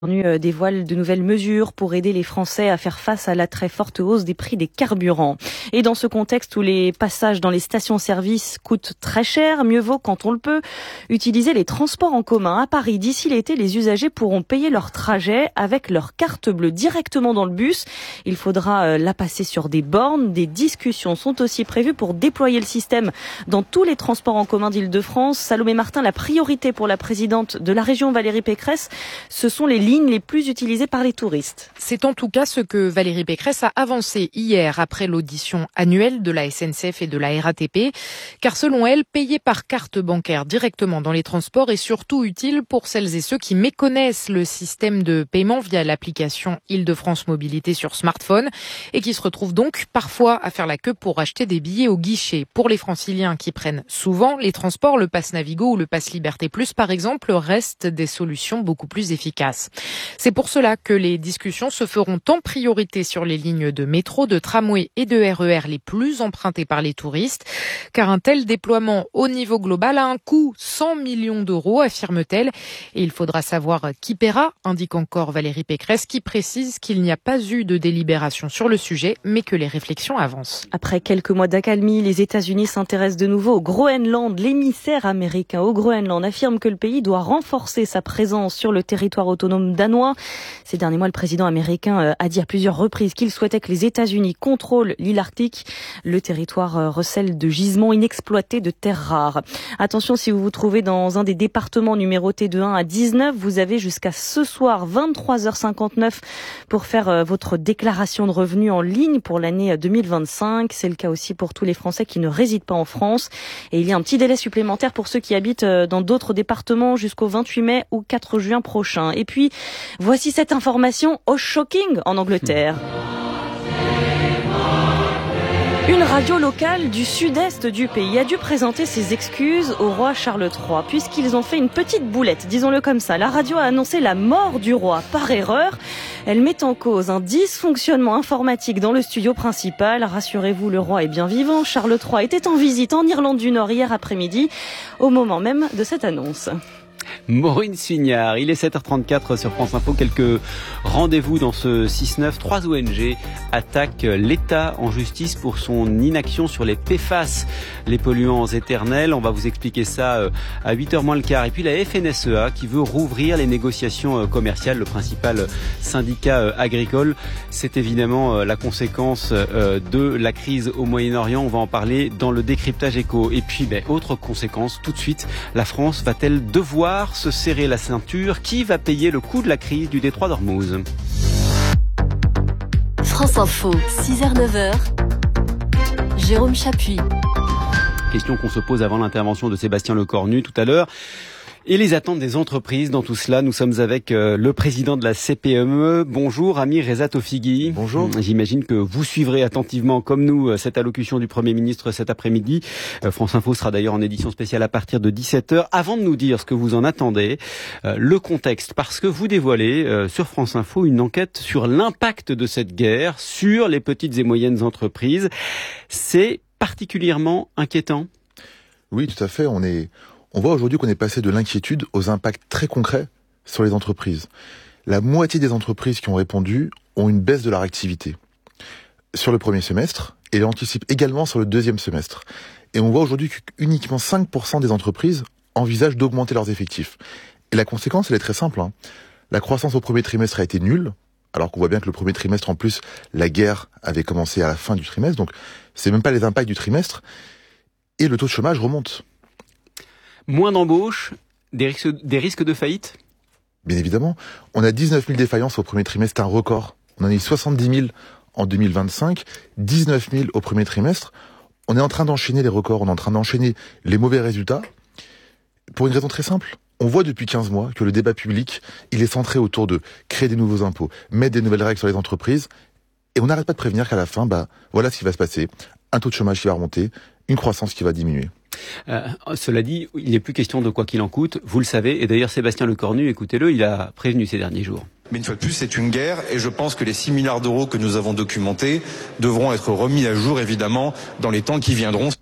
Dévoile de nouvelles mesures pour aider les Français à faire face à la très forte hausse des prix des carburants. Et dans ce contexte où les passages dans les stations-service coûtent très cher, mieux vaut, quand on le peut, utiliser les transports en commun. À Paris, d'ici l'été, les usagers pourront payer leur trajet avec leur carte bleue directement dans le bus. Il faudra la passer sur des bornes. Des discussions sont aussi prévues pour déployer le système dans tous les transports en commun d'Île-de-France. Salomé Martin, la priorité pour la présidente de la région, Valérie Pécresse, ce sont les lignes les plus utilisées par les touristes. C'est en tout cas ce que Valérie Pécresse a avancé hier après l'audition annuelle de la SNCF et de la RATP, car selon elle, payer par carte bancaire directement dans les transports est surtout utile pour celles et ceux qui méconnaissent le système de paiement via l'application Île-de-France Mobilité sur smartphone et qui se retrouvent donc parfois à faire la queue pour acheter des billets au guichet. Pour les franciliens qui prennent souvent les transports, le Pass Navigo ou le Pass Liberté Plus par exemple restent des solutions beaucoup plus efficaces. C'est pour cela que les discussions se feront en priorité sur les lignes de métro, de tramway et de RER les plus empruntées par les touristes, car un tel déploiement au niveau global a un coût 100 millions d'euros, affirme-t-elle. Et il faudra savoir qui paiera, indique encore Valérie Pécresse, qui précise qu'il n'y a pas eu de délibération sur le sujet, mais que les réflexions avancent. Après quelques mois d'accalmie, les États-Unis s'intéressent de nouveau au Groenland. L'émissaire américain au Groenland affirme que le pays doit renforcer sa présence sur le territoire autonome danois. Ces derniers mois, le président américain a dit à plusieurs reprises qu'il souhaitait que les États-Unis contrôlent l'île arctique. Le territoire recèle de gisements inexploités de terres rares. Attention, si vous vous trouvez dans un des départements numérotés de 1 à 19, vous avez jusqu'à ce soir 23h59 pour faire votre déclaration de revenus en ligne pour l'année 2025. C'est le cas aussi pour tous les Français qui ne résident pas en France. Et il y a un petit délai supplémentaire pour ceux qui habitent dans d'autres départements jusqu'au 28 mai ou 4 juin prochain. Et puis, voici cette information au shocking en Angleterre. Une radio locale du sud-est du pays a dû présenter ses excuses au roi Charles III, puisqu'ils ont fait une petite boulette, disons-le comme ça. La radio a annoncé la mort du roi par erreur. Elle met en cause un dysfonctionnement informatique dans le studio principal. Rassurez-vous, le roi est bien vivant. Charles III était en visite en Irlande du Nord hier après-midi, au moment même de cette annonce. Maureen Signard, il est 7h34 sur France Info. Quelques rendez-vous dans ce 6-9. 3 ONG attaquent l'État en justice pour son inaction sur les PFAS, les polluants éternels. On va vous expliquer ça à 8h moins le quart. Et puis la FNSEA qui veut rouvrir les négociations commerciales, le principal syndicat agricole. C'est évidemment la conséquence de la crise au Moyen-Orient. On va en parler dans le décryptage éco. Et puis, autre conséquence, tout de suite, la France va-t-elle devoir se serrer la ceinture? Qui va payer le coût de la crise du détroit d'Ormuz? France Info, 6h-9h, Jérôme Chapuis. Question qu'on se pose avant l'intervention de Sébastien Lecornu tout à l'heure. Et les attentes des entreprises dans tout cela. Nous sommes avec le président de la CPME. Bonjour, Amir Reza Tofighi. Bonjour. J'imagine que vous suivrez attentivement, comme nous, cette allocution du Premier ministre cet après-midi. France Info sera d'ailleurs en édition spéciale à partir de 17h. Avant de nous dire ce que vous en attendez, le contexte, parce que vous dévoilez sur France Info une enquête sur l'impact de cette guerre sur les petites et moyennes entreprises. C'est particulièrement inquiétant. Oui, tout à fait. On voit aujourd'hui qu'on est passé de l'inquiétude aux impacts très concrets sur les entreprises. La moitié des entreprises qui ont répondu ont une baisse de leur activité sur le premier semestre et elles anticipent également sur le deuxième semestre. Et on voit aujourd'hui qu'uniquement 5% des entreprises envisagent d'augmenter leurs effectifs. Et la conséquence, elle est très simple. La croissance au premier trimestre a été nulle, alors qu'on voit bien que le premier trimestre, en plus, la guerre avait commencé à la fin du trimestre, donc c'est même pas les impacts du trimestre. Et le taux de chômage remonte. Moins d'embauches, des risques de faillite? Bien évidemment. On a 19 000 défaillances au premier trimestre, c'est un record. On en a eu 70 000 en 2025, 19 000 au premier trimestre. On est en train d'enchaîner les records, on est en train d'enchaîner les mauvais résultats. Pour une raison très simple. On voit depuis 15 mois que le débat public, il est centré autour de créer des nouveaux impôts, mettre des nouvelles règles sur les entreprises. Et on n'arrête pas de prévenir qu'à la fin, voilà ce qui va se passer. Un taux de chômage qui va remonter, une croissance qui va diminuer. Cela dit, il n'est plus question de quoi qu'il en coûte, vous le savez, et d'ailleurs Sébastien Lecornu, écoutez-le, il a prévenu ces derniers jours. Mais une fois de plus, c'est une guerre et je pense que les 6 milliards d'euros que nous avons documentés devront être remis à jour évidemment dans les temps qui viendront.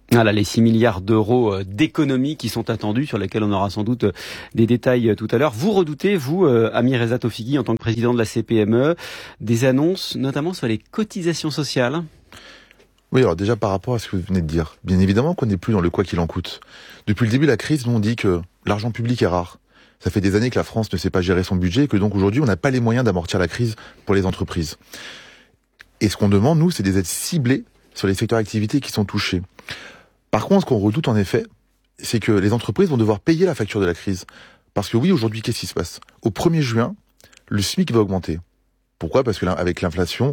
Voilà, les 6 milliards d'euros d'économies qui sont attendus, sur lesquels on aura sans doute des détails tout à l'heure. Vous redoutez, vous, Amir Reza Tofighi, en tant que président de la CPME, des annonces, notamment sur les cotisations sociales? Oui, alors déjà par rapport à ce que vous venez de dire, bien évidemment qu'on n'est plus dans le quoi qu'il en coûte. Depuis le début de la crise, nous on dit que l'argent public est rare. Ça fait des années que la France ne sait pas gérer son budget et que donc aujourd'hui on n'a pas les moyens d'amortir la crise pour les entreprises. Et ce qu'on demande, nous, c'est des aides ciblées sur les secteurs d'activité qui sont touchés. Par contre, ce qu'on redoute en effet, c'est que les entreprises vont devoir payer la facture de la crise. Parce que oui, aujourd'hui, qu'est-ce qui se passe? Au 1er juin, le SMIC va augmenter. Pourquoi? Parce que là, avec l'inflation,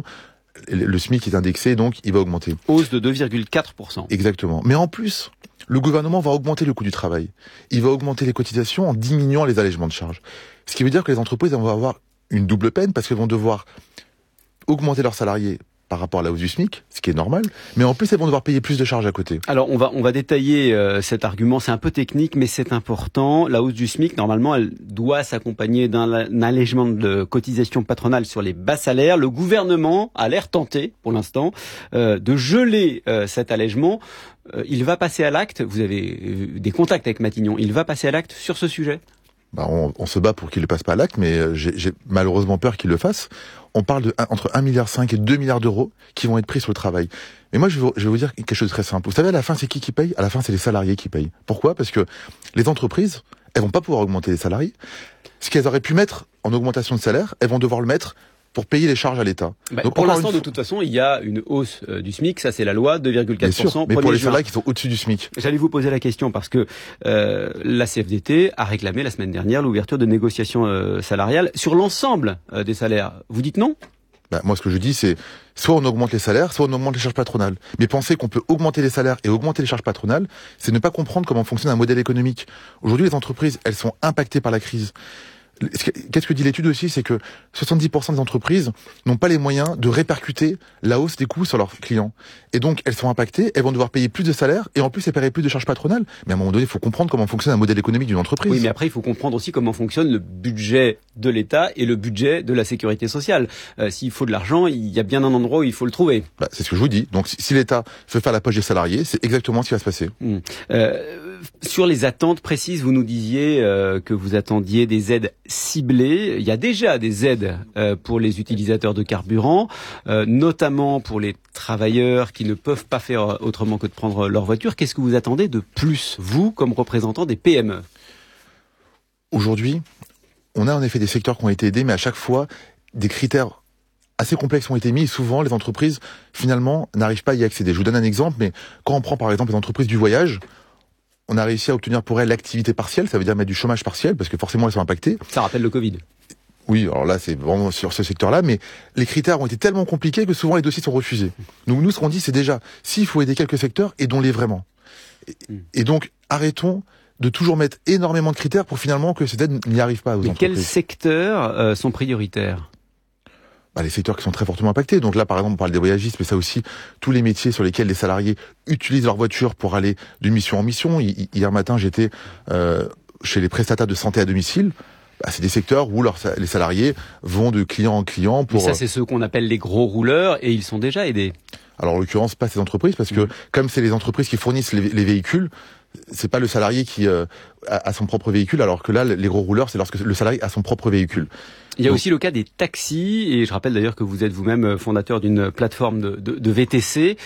le SMIC est indexé, donc il va augmenter. Hausse de 2,4%. Exactement. Mais en plus, le gouvernement va augmenter le coût du travail. Il va augmenter les cotisations en diminuant les allègements de charges. Ce qui veut dire que les entreprises vont avoir une double peine parce qu'elles vont devoir augmenter leurs salariés par rapport à la hausse du SMIC, ce qui est normal, mais en plus elles vont devoir payer plus de charges à côté. Alors on va détailler cet argument, c'est un peu technique mais c'est important. La hausse du SMIC, normalement, elle doit s'accompagner d'un allègement de cotisation patronale sur les bas salaires. Le gouvernement a l'air tenté, pour l'instant, de geler cet allègement. Il va passer à l'acte, vous avez des contacts avec Matignon, il va passer à l'acte sur ce sujet? On se bat pour qu'il ne passe pas à l'acte, mais j'ai malheureusement peur qu'il le fasse. On parle de entre 1,5 milliard et 2 milliards d'euros qui vont être pris sur le travail. Mais moi, je vais vous dire quelque chose de très simple. Vous savez, à la fin, c'est qui paye? À la fin, c'est les salariés qui payent. Pourquoi? Parce que les entreprises, elles vont pas pouvoir augmenter les salariés. Ce qu'elles auraient pu mettre en augmentation de salaire, elles vont devoir le mettre pour payer les charges à l'État. Donc, pour l'instant, de toute façon, il y a une hausse du SMIC, ça c'est la loi, 2,4%. Mais pour les salariés qui sont au-dessus du SMIC. J'allais vous poser la question parce que la CFDT a réclamé la semaine dernière l'ouverture de négociations salariales sur l'ensemble des salaires. Vous dites non? Moi, ce que je dis, c'est soit on augmente les salaires, soit on augmente les charges patronales. Mais penser qu'on peut augmenter les salaires et augmenter les charges patronales, c'est ne pas comprendre comment fonctionne un modèle économique. Aujourd'hui, les entreprises, elles sont impactées par la crise. Qu'est-ce que dit l'étude aussi, c'est que 70% des entreprises n'ont pas les moyens de répercuter la hausse des coûts sur leurs clients. Et donc, elles sont impactées, elles vont devoir payer plus de salaires et en plus, elles paieraient plus de charges patronales. Mais à un moment donné, il faut comprendre comment fonctionne un modèle économique d'une entreprise. Oui, mais après, il faut comprendre aussi comment fonctionne le budget de l'État et le budget de la sécurité sociale. S'il faut de l'argent, il y a bien un endroit où il faut le trouver. C'est ce que je vous dis. Donc, si l'État veut faire la poche des salariés, c'est exactement ce qui va se passer. Sur les attentes précises, vous nous disiez que vous attendiez des aides ciblées. Il y a déjà des aides pour les utilisateurs de carburant, notamment pour les travailleurs qui ne peuvent pas faire autrement que de prendre leur voiture. Qu'est-ce que vous attendez de plus, vous, comme représentant des PME? Aujourd'hui, on a en effet des secteurs qui ont été aidés, mais à chaque fois, des critères assez complexes ont été mis et souvent les entreprises, finalement, n'arrivent pas à y accéder. Je vous donne un exemple, mais quand on prend par exemple les entreprises du voyage, on a réussi à obtenir pour elles l'activité partielle, ça veut dire mettre du chômage partiel, parce que forcément elles sont impactées. Ça rappelle le Covid. Oui, alors là c'est vraiment sur ce secteur-là, mais les critères ont été tellement compliqués que souvent les dossiers sont refusés. Donc nous, ce qu'on dit, c'est déjà, s'il faut aider quelques secteurs, aidons-les vraiment. Et donc, arrêtons de toujours mettre énormément de critères pour finalement que cette aide n'y arrive pas aux entreprises. Mais quels secteurs sont prioritaires? Les secteurs qui sont très fortement impactés. Donc là, par exemple, on parle des voyagistes, mais ça aussi, tous les métiers sur lesquels les salariés utilisent leur voiture pour aller de mission en mission. Hier matin, j'étais chez les prestataires de santé à domicile. C'est des secteurs où les salariés vont de client en client pour... Mais ça, c'est ceux qu'on appelle les gros rouleurs, et ils sont déjà aidés. Alors, en l'occurrence, pas ces entreprises, parce que comme c'est les entreprises qui fournissent les véhicules, c'est pas le salarié qui a son propre véhicule, alors que là, les gros rouleurs, c'est lorsque le salarié a son propre véhicule. Il y a aussi le cas des taxis, et je rappelle d'ailleurs que vous êtes vous-même fondateur d'une plateforme de VTC.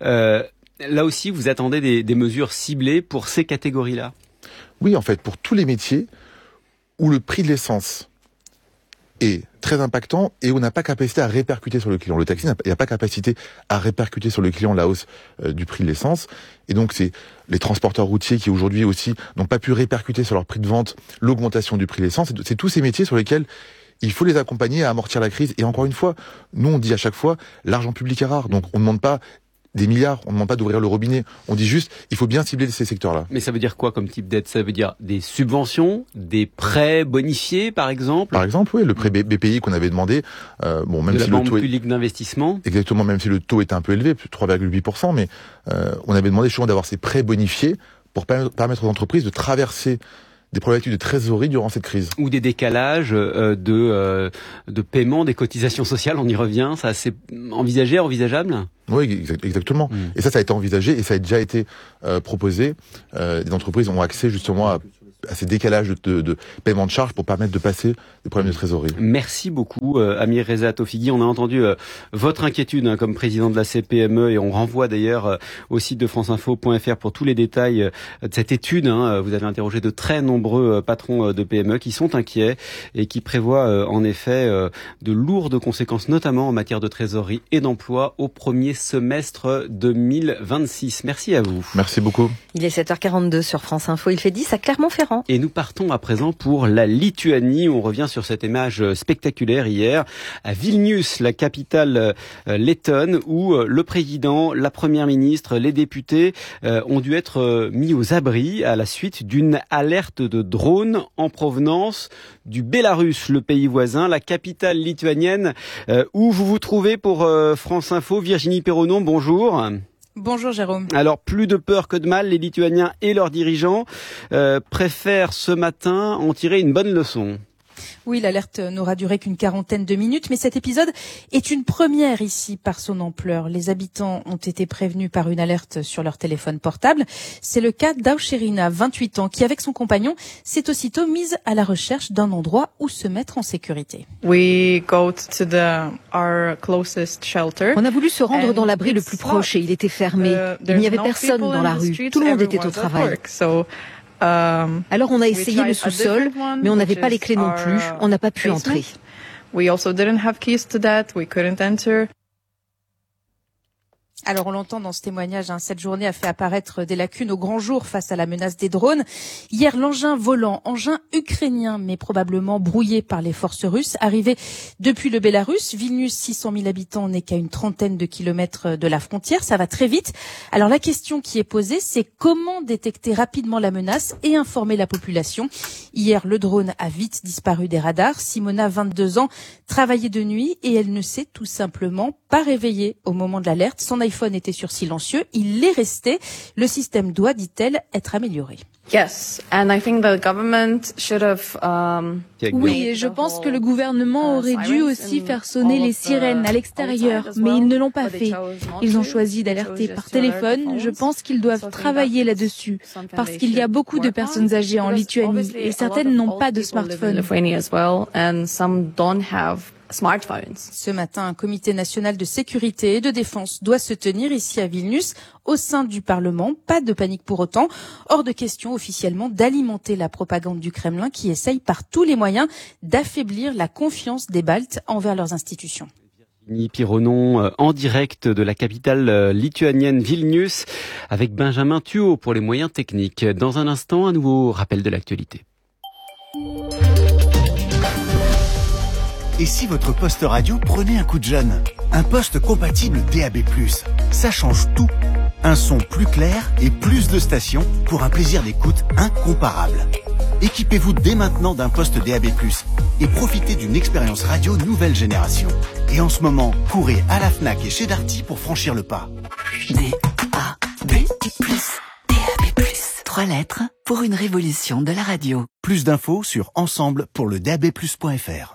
Là aussi, vous attendez des mesures ciblées pour ces catégories-là? Oui, en fait, pour tous les métiers où le prix de l'essence est très impactant et où on n'a pas capacité à répercuter sur le client. Le taxi n'a pas capacité à répercuter sur le client la hausse du prix de l'essence. Et donc, c'est les transporteurs routiers qui aujourd'hui aussi n'ont pas pi répercuter sur leur prix de vente l'augmentation du prix de l'essence. C'est tous ces métiers sur lesquels il faut les accompagner à amortir la crise. Et encore une fois, nous on dit à chaque fois, l'argent public est rare. Donc on ne demande pas des milliards, on ne demande pas d'ouvrir le robinet. On dit juste, il faut bien cibler ces secteurs-là. Mais ça veut dire quoi comme type d'aide? Ça veut dire des subventions, des prêts bonifiés, par exemple? Par exemple, oui, le prêt BPI qu'on avait demandé. Même de si la Banque le taux publique d'investissement. Exactement, même si le taux était un peu élevé, 3,8%, mais on avait demandé justement d'avoir ces prêts bonifiés pour permettre aux entreprises de traverser des problématiques de trésorerie durant cette crise. Ou des décalages de paiement des cotisations sociales, on y revient, ça c'est envisageable ? Oui, exactement. Et ça a été envisagé et ça a déjà été proposé. Les entreprises ont accès justement à ces décalages de paiement de charges pour permettre de passer des problèmes de trésorerie. Merci beaucoup Amir Reza Tofigui. On a entendu votre inquiétude comme président de la CPME et on renvoie d'ailleurs au site de franceinfo.fr pour tous les détails de cette étude. Vous avez interrogé de très nombreux patrons de PME qui sont inquiets et qui prévoient en effet de lourdes conséquences, notamment en matière de trésorerie et d'emploi au premier semestre 2026. Merci à vous. Merci beaucoup. Il est 7h42 sur France Info. Il fait 10 à Clermont-Ferrand. Et nous partons à présent pour la Lituanie. On revient sur cette image spectaculaire hier à Vilnius, la capitale lettonne, où le président, la première ministre, les députés ont dû être mis aux abris à la suite d'une alerte de drone en provenance du Bélarus, le pays voisin, la capitale lituanienne où vous vous trouvez pour France Info. Virginie Perronon, bonjour. Bonjour Jérôme. Alors plus de peur que de mal, les Lituaniens et leurs dirigeants préfèrent ce matin en tirer une bonne leçon. Oui, l'alerte n'aura duré qu'une 40aine de minutes, mais cet épisode est une première ici par son ampleur. Les habitants ont été prévenus par une alerte sur leur téléphone portable. C'est le cas d'Aucherina, 28 ans, qui avec son compagnon s'est aussitôt mise à la recherche d'un endroit où se mettre en sécurité. On a voulu se rendre dans l'abri le plus proche et il était fermé. Il n'y avait personne dans la rue. Tout le monde était au travail. Alors on a essayé le sous-sol, mais on n'avait pas les clés non plus. On n'a pas pu entrer. Alors on l'entend dans ce témoignage, cette journée a fait apparaître des lacunes au grand jour face à la menace des drones. Hier, l'engin volant, engin ukrainien mais probablement brouillé par les forces russes, arrivé depuis le Bélarus. Vilnius, 600 000 habitants, n'est qu'à une trentaine de kilomètres de la frontière, ça va très vite. Alors la question qui est posée, c'est comment détecter rapidement la menace et informer la population. Hier, le drone a vite disparu des radars. Simona, 22 ans, travaillait de nuit et elle ne s'est tout simplement pas réveillée au moment de l'alerte. Son iPhone était sur silencieux, il l'est resté. Le système doit, dit-elle, être amélioré. Oui, et je pense que le gouvernement aurait dû aussi faire sonner les sirènes à l'extérieur, mais ils ne l'ont pas fait. Ils ont choisi d'alerter par téléphone. Je pense qu'ils doivent travailler là-dessus, parce qu'il y a beaucoup de personnes âgées en Lituanie, et certaines n'ont pas de smartphone. Ce matin, un comité national de sécurité et de défense doit se tenir ici à Vilnius, au sein du Parlement. Pas de panique pour autant. Hors de question officiellement d'alimenter la propagande du Kremlin qui essaye par tous les moyens d'affaiblir la confiance des Baltes envers leurs institutions. Virginie Perronon en direct de la capitale lituanienne Vilnius avec Benjamin Thuot pour les moyens techniques. Dans un instant, un nouveau rappel de l'actualité. Et si votre poste radio prenait un coup de jeune? Un poste compatible DAB+, ça change tout. Un son plus clair et plus de stations pour un plaisir d'écoute incomparable. Équipez-vous dès maintenant d'un poste DAB+, et profitez d'une expérience radio nouvelle génération. Et en ce moment, courez à la Fnac et chez Darty pour franchir le pas. DAB+, DAB+. 3 lettres pour une révolution de la radio. Plus d'infos sur ensemble pour le dabplus.fr.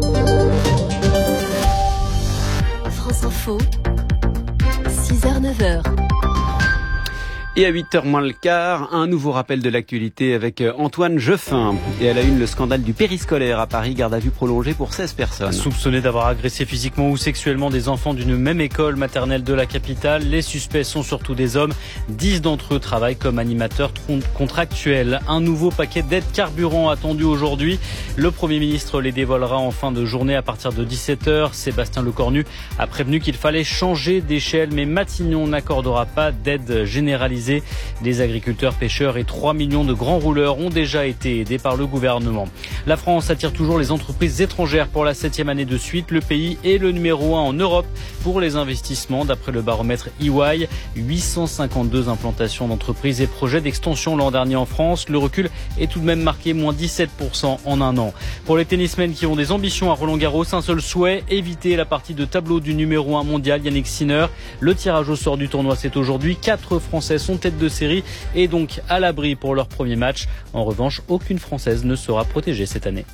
France Info, 6h-9h. Et à 8h moins le quart, un nouveau rappel de l'actualité avec Antoine Jeffin. Et à la une, le scandale du périscolaire à Paris, garde à vue prolongée pour 16 personnes. Soupçonnés d'avoir agressé physiquement ou sexuellement des enfants d'une même école maternelle de la capitale, les suspects sont surtout des hommes. 10 d'entre eux travaillent comme animateurs contractuels. Un nouveau paquet d'aides carburant attendu aujourd'hui. Le Premier ministre les dévoilera en fin de journée à partir de 17h. Sébastien Lecornu a prévenu qu'il fallait changer d'échelle, mais Matignon n'accordera pas d'aide généralisée. Les agriculteurs, pêcheurs et 3 millions de grands rouleurs ont déjà été aidés par le gouvernement. La France attire toujours les entreprises étrangères pour la 7e année de suite. Le pays est le numéro 1 en Europe pour les investissements. D'après le baromètre EY, 852 implantations d'entreprises et projets d'extension l'an dernier en France. Le recul est tout de même marqué, moins 17% en un an. Pour les tennismen qui ont des ambitions à Roland-Garros, un seul souhait, éviter la partie de tableau du numéro 1 mondial, Yannick Sinner. Le tirage au sort du tournoi, c'est aujourd'hui. 4 Français sont sont tête de série et donc à l'abri pour leur premier match. En revanche, aucune Française ne sera protégée cette année.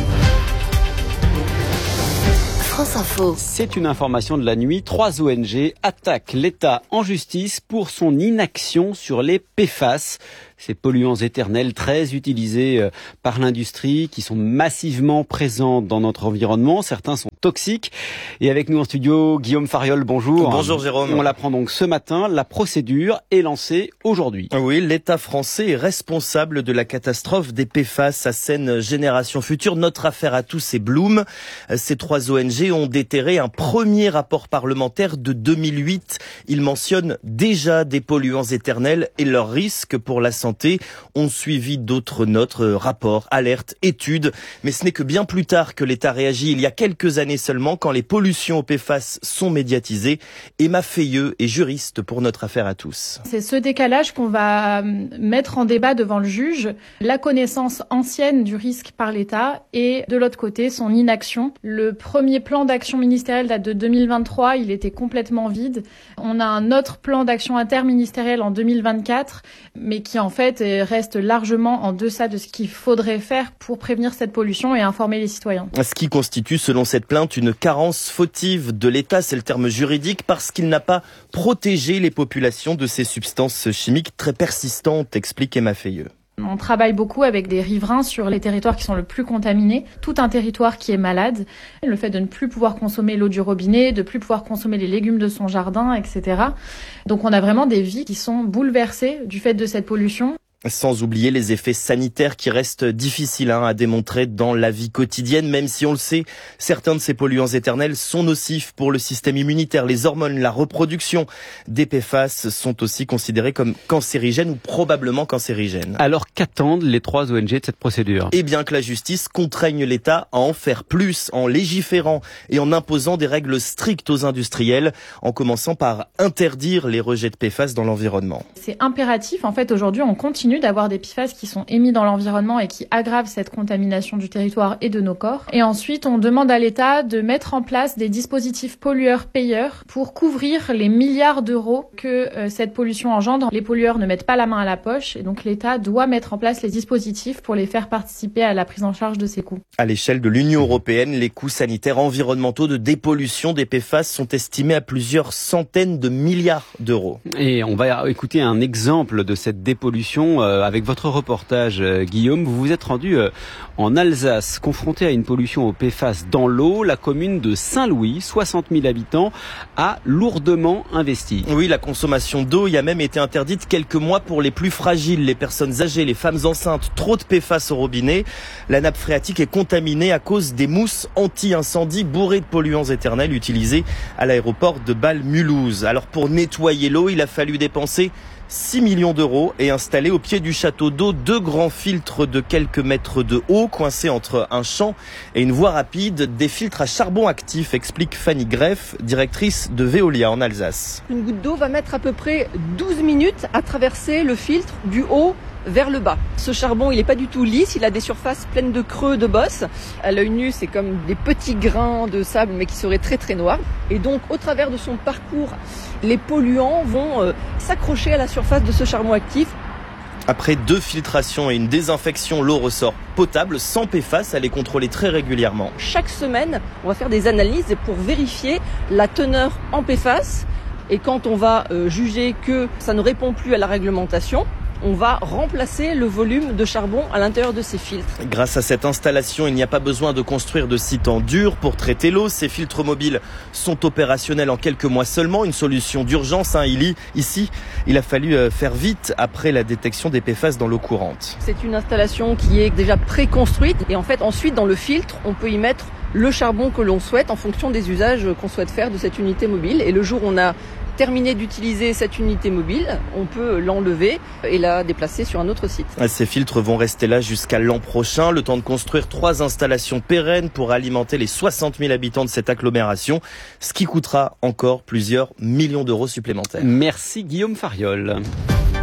France Info. C'est une information de la nuit. 3 ONG attaquent l'État en justice pour son inaction sur les PFAS. Ces polluants éternels très utilisés par l'industrie, qui sont massivement présents dans notre environnement. Certains sont toxiques. Et avec nous en studio, Guillaume Fariol, bonjour. Bonjour Jérôme. On l'apprend donc ce matin. La procédure est lancée aujourd'hui. Oui, l'État français est responsable de la catastrophe des PFAS à Seine Génération Future. Notre affaire à tous est Bloom. Ces 3 ONG ont déterré un premier rapport parlementaire de 2008. Ils mentionnent déjà des polluants éternels et leurs risques pour la santé. Ont suivi d'autres notes, rapports, alertes, études. Mais ce n'est que bien plus tard que l'État réagit, il y a quelques années seulement, quand les pollutions au PFAS sont médiatisées. Emma Feilleux est juriste pour notre affaire à tous. C'est ce décalage qu'on va mettre en débat devant le juge. La connaissance ancienne du risque par l'État et de l'autre côté, son inaction. Le premier plan d'action ministériel date de 2023, il était complètement vide. On a un autre plan d'action interministériel en 2024, mais qui en fait reste largement en deçà de ce qu'il faudrait faire pour prévenir cette pollution et informer les citoyens. Ce qui constitue, selon cette plainte, une carence fautive de l'État, c'est le terme juridique, parce qu'il n'a pas protégé les populations de ces substances chimiques très persistantes, explique Emma Feilleux. On travaille beaucoup avec des riverains sur les territoires qui sont le plus contaminés. Tout un territoire qui est malade. Le fait de ne plus pouvoir consommer l'eau du robinet, de plus pouvoir consommer les légumes de son jardin, etc. Donc on a vraiment des vies qui sont bouleversées du fait de cette pollution. Sans oublier les effets sanitaires qui restent difficiles à démontrer dans la vie quotidienne, même si on le sait, certains de ces polluants éternels sont nocifs pour le système immunitaire, les hormones, la reproduction. Des PFAS sont aussi considérés comme cancérigènes ou probablement cancérigènes. Alors qu'attendent les 3 ONG de cette procédure ? Eh bien que la justice contraigne l'État à en faire plus, en légiférant et en imposant des règles strictes aux industriels, en commençant par interdire les rejets de PFAS dans l'environnement. C'est impératif. En fait, aujourd'hui, on continue d'avoir des PFAS qui sont émis dans l'environnement et qui aggravent cette contamination du territoire et de nos corps. Et ensuite, on demande à l'État de mettre en place des dispositifs pollueurs-payeurs pour couvrir les milliards d'euros que cette pollution engendre. Les pollueurs ne mettent pas la main à la poche et donc l'État doit mettre en place les dispositifs pour les faire participer à la prise en charge de ces coûts. À l'échelle de l'Union européenne, les coûts sanitaires environnementaux de dépollution des PFAS sont estimés à plusieurs centaines de milliards d'euros. Et on va écouter un exemple de cette dépollution avec votre reportage, Guillaume. Vous vous êtes rendu en Alsace, confronté à une pollution au PFAS dans l'eau. La commune de Saint-Louis, 60 000 habitants, a lourdement investi. Oui, la consommation d'eau y a même été interdite quelques mois pour les plus fragiles, les personnes âgées, les femmes enceintes. Trop de PFAS au robinet. La nappe phréatique est contaminée à cause des mousses anti-incendie bourrées de polluants éternels utilisées à l'aéroport de Bâle-Mulhouse. Alors pour nettoyer l'eau, il a fallu dépenser 6 millions d'euros et installer au pied du château d'eau 2 grands filtres de quelques mètres de haut coincés entre un champ et une voie rapide, des filtres à charbon actif, explique Fanny Greff, directrice de Veolia en Alsace. Une goutte d'eau va mettre à peu près 12 minutes à traverser le filtre du haut vers le bas. Ce charbon, il n'est pas du tout lisse, il a des surfaces pleines de creux, de bosses. À l'œil nu, c'est comme des petits grains de sable, mais qui seraient très très noirs. Et donc, au travers de son parcours, les polluants vont s'accrocher à la surface de ce charbon actif. Après 2 filtrations et une désinfection, l'eau ressort potable, sans PFAS, elle est contrôlée très régulièrement. Chaque semaine, on va faire des analyses pour vérifier la teneur en PFAS. Et quand on va juger que ça ne répond plus à la réglementation, on va remplacer le volume de charbon à l'intérieur de ces filtres. Grâce à cette installation, il n'y a pas besoin de construire de sites en dur pour traiter l'eau. Ces filtres mobiles sont opérationnels en quelques mois seulement. Une solution d'urgence. Ici, il a fallu faire vite après la détection des PFAS dans l'eau courante. C'est une installation qui est déjà préconstruite. Et en fait, ensuite, dans le filtre, on peut y mettre le charbon que l'on souhaite en fonction des usages qu'on souhaite faire de cette unité mobile. Et le jour où on a terminé d'utiliser cette unité mobile, on peut l'enlever et la déplacer sur un autre site. Ces filtres vont rester là jusqu'à l'an prochain, le temps de construire 3 installations pérennes pour alimenter les 60 000 habitants de cette agglomération, ce qui coûtera encore plusieurs millions d'euros supplémentaires. Merci Guillaume Fariol.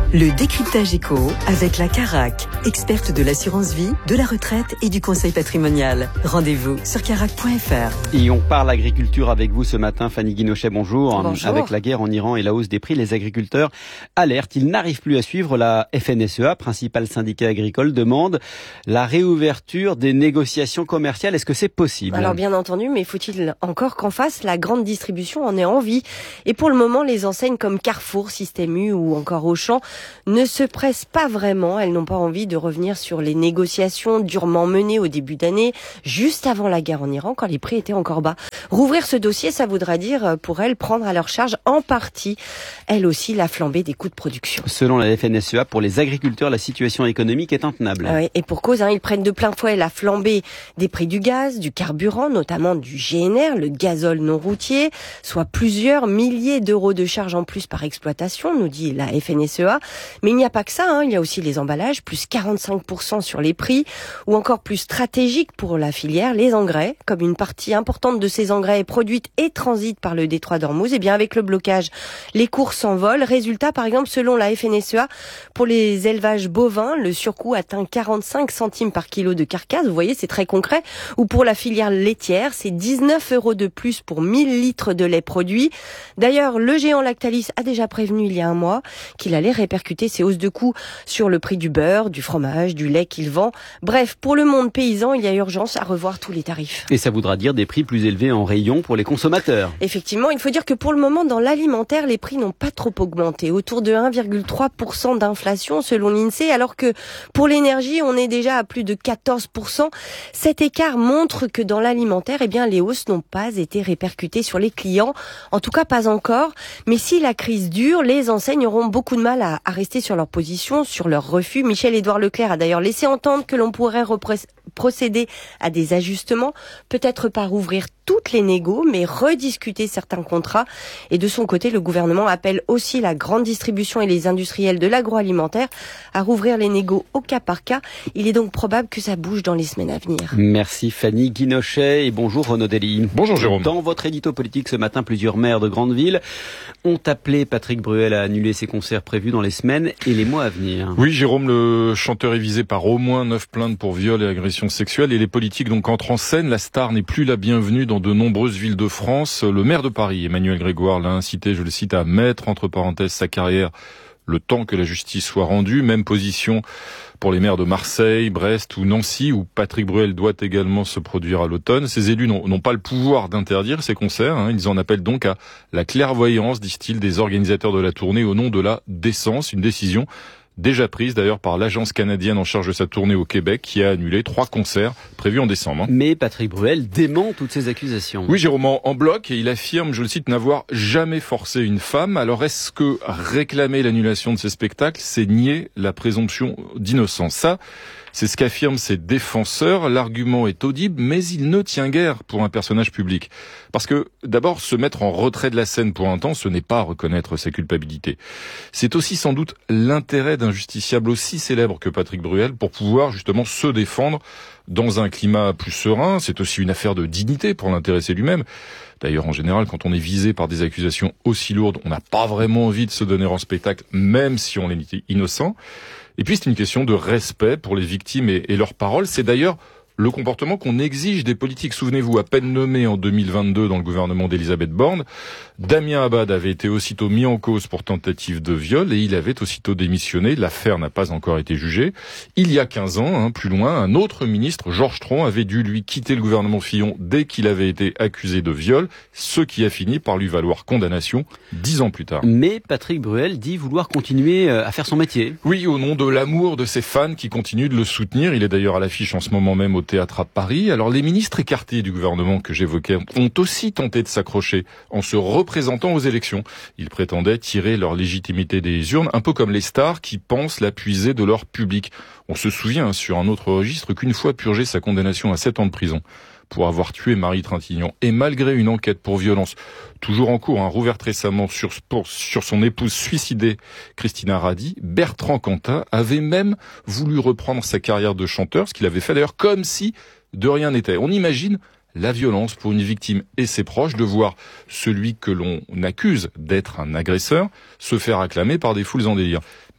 Le décryptage éco avec la Carac, experte de l'assurance vie, de la retraite et du conseil patrimonial. Rendez-vous sur carac.fr. Et on parle agriculture avec vous ce matin, Fanny Guinochet, bonjour. Bonjour. Avec la guerre en Iran et la hausse des prix, les agriculteurs alertent. Ils n'arrivent plus à suivre. La FNSEA, principal syndicat agricole, demande la réouverture des négociations commerciales. Est-ce que c'est possible? Alors bien entendu, mais faut-il encore qu'en face, la grande distribution en ait envie? Et pour le moment, les enseignes comme Carrefour, Système U ou encore Auchan ne se pressent pas vraiment. Elles n'ont pas envie de revenir sur les négociations durement menées au début d'année, juste avant la guerre en Iran, quand les prix étaient encore bas. Rouvrir ce dossier, ça voudra dire pour elles prendre à leur charge en partie, elles aussi, la flambée des coûts de production. Selon la FNSEA, pour les agriculteurs, la situation économique est intenable. Oui, et pour cause, ils prennent de plein fouet la flambée des prix du gaz, du carburant, notamment du GNR, le gazole non routier, soit plusieurs milliers d'euros de charges en plus par exploitation, nous dit la FNSEA. Mais il n'y a pas que ça, il y a aussi les emballages, plus 45% sur les prix, ou encore plus stratégique pour la filière, les engrais. Comme une partie importante de ces engrais est produite et transite par le détroit d'Ormuz, et bien avec le blocage, les cours s'envolent. Résultat, par exemple, selon la FNSEA, pour les élevages bovins, le surcoût atteint 45 centimes par kilo de carcasse, vous voyez, c'est très concret. Ou pour la filière laitière, c'est 19 € de plus pour 1000 litres de lait produit. D'ailleurs, le géant Lactalis a déjà prévenu il y a un mois qu'il allait répercuter ces hausses de coûts sur le prix du beurre, du fromage, du lait qu'il vend. Bref, pour le monde paysan, il y a urgence à revoir tous les tarifs. Et ça voudra dire des prix plus élevés en rayon pour les consommateurs. Effectivement, il faut dire que pour le moment, dans l'alimentaire, les prix n'ont pas trop augmenté. Autour de 1,3% d'inflation selon l'INSEE, alors que pour l'énergie, on est déjà à plus de 14%. Cet écart montre que dans l'alimentaire, les hausses n'ont pas été répercutées sur les clients. En tout cas, pas encore. Mais si la crise dure, les enseignes auront beaucoup de mal à rester sur leur position, sur leur refus. Michel-Édouard Leclerc a d'ailleurs laissé entendre que l'on pourrait procéder à des ajustements, peut-être pas rouvrir toutes les négos, mais rediscuter certains contrats. Et de son côté, le gouvernement appelle aussi la grande distribution et les industriels de l'agroalimentaire à rouvrir les négos au cas par cas. Il est donc probable que ça bouge dans les semaines à venir. Merci Fanny Guinochet et bonjour Renaud Dely. Bonjour Jérôme. Dans votre édito politique ce matin, plusieurs maires de grandes villes ont appelé Patrick Bruel à annuler ses concerts prévus dans les semaines et les mois à venir. Oui Jérôme, le chanteur est visé par au moins 9 plaintes pour viol et agression sexuelle et les politiques donc entrent en scène. La star n'est plus la bienvenue dans de nombreuses villes de France. Le maire de Paris, Emmanuel Grégoire, l'a incité, je le cite, à mettre entre parenthèses sa carrière le temps que la justice soit rendue. Même position pour les maires de Marseille, Brest ou Nancy, où Patrick Bruel doit également se produire à l'automne. Ces élus n'ont pas le pouvoir d'interdire ces concerts. Ils en appellent donc à la clairvoyance, disent-ils, des organisateurs de la tournée au nom de la décence. Une décision déjà prise d'ailleurs par l'agence canadienne en charge de sa tournée au Québec qui a annulé 3 concerts prévus en décembre. Mais Patrick Bruel dément toutes ces accusations. Oui Jérôme, en bloc, et il affirme, je le cite, n'avoir jamais forcé une femme. Alors est-ce que réclamer l'annulation de ces spectacles, c'est nier la présomption d'innocence? Ça, c'est ce qu'affirment ses défenseurs. L'argument est audible, mais il ne tient guère pour un personnage public. Parce que, d'abord, se mettre en retrait de la scène pour un temps, ce n'est pas reconnaître sa culpabilité. C'est aussi sans doute l'intérêt d'un justiciable aussi célèbre que Patrick Bruel pour pouvoir justement se défendre dans un climat plus serein. C'est aussi une affaire de dignité pour l'intéressé lui-même. D'ailleurs, en général, quand on est visé par des accusations aussi lourdes, on n'a pas vraiment envie de se donner en spectacle, même si on est innocent. Et puis, c'est une question de respect pour les victimes et leurs paroles. C'est d'ailleurs le comportement qu'on exige des politiques. Souvenez-vous, à peine nommé en 2022 dans le gouvernement d'Elisabeth Borne, Damien Abad avait été aussitôt mis en cause pour tentative de viol et il avait aussitôt démissionné. L'affaire n'a pas encore été jugée. Il y a 15 ans, plus loin, un autre ministre, Georges Tron, avait dû lui quitter le gouvernement Fillon dès qu'il avait été accusé de viol, ce qui a fini par lui valoir condamnation 10 ans plus tard. Mais Patrick Bruel dit vouloir continuer à faire son métier. Oui, au nom de l'amour de ses fans qui continuent de le soutenir. Il est d'ailleurs à l'affiche en ce moment même au théâtre à Paris. Alors les ministres écartés du gouvernement que j'évoquais ont aussi tenté de s'accrocher en se représentant aux élections. Ils prétendaient tirer leur légitimité des urnes, un peu comme les stars qui pensent la puiser de leur public. On se souvient sur un autre registre qu'une fois purgé sa condamnation à 7 ans de prison pour avoir tué Marie Trintignant, et malgré une enquête pour violence toujours en cours, rouverte récemment sur son épouse suicidée, Christina Radi, Bertrand Cantat avait même voulu reprendre sa carrière de chanteur, ce qu'il avait fait d'ailleurs comme si de rien n'était. On imagine la violence pour une victime et ses proches de voir celui que l'on accuse d'être un agresseur se faire acclamer par des foules en délire.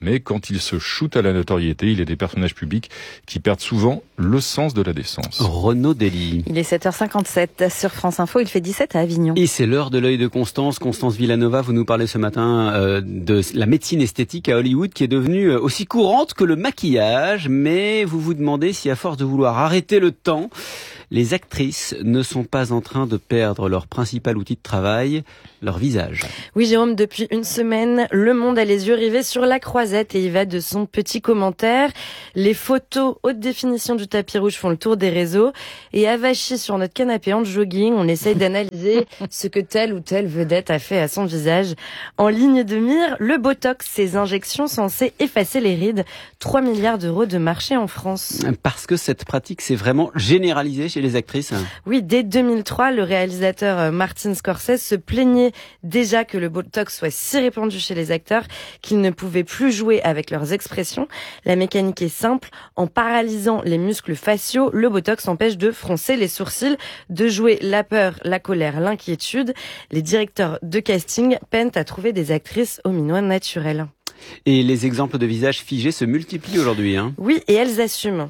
mais quand il se shoot à la notoriété, il y a des personnages publics qui perdent souvent le sens de la décence. Renaud Dely. Il est 7h57 sur France Info, il fait 17 à Avignon. Et c'est l'heure de l'œil de Constance. Constance Villanova, vous nous parlez ce matin de la médecine esthétique à Hollywood qui est devenue aussi courante que le maquillage, mais vous vous demandez si à force de vouloir arrêter le temps, les actrices ne sont pas en train de perdre leur principal outil de travail, leur visage. Oui, Jérôme, depuis une semaine, Le Monde a les yeux rivés sur la croisette et y va de son petit commentaire. Les photos haute définition du tapis rouge font le tour des réseaux et avachis sur notre canapé en jogging, on essaye d'analyser ce que telle ou telle vedette a fait à son visage. En ligne de mire, le Botox, ces injections censées effacer les rides. 3 milliards d'euros de marché en France. Parce que cette pratique s'est vraiment généralisée chez les actrices. Oui, dès 2003, le réalisateur Martin Scorsese se plaignait déjà que le Botox soit si répandu chez les acteurs qu'ils ne pouvaient plus jouer avec leurs expressions. La mécanique est simple. En paralysant les muscles faciaux, le Botox empêche de froncer les sourcils, de jouer la peur, la colère, l'inquiétude. Les directeurs de casting peinent à trouver des actrices aux minois naturels. Et les exemples de visages figés se multiplient aujourd'hui. Oui, et elles assument.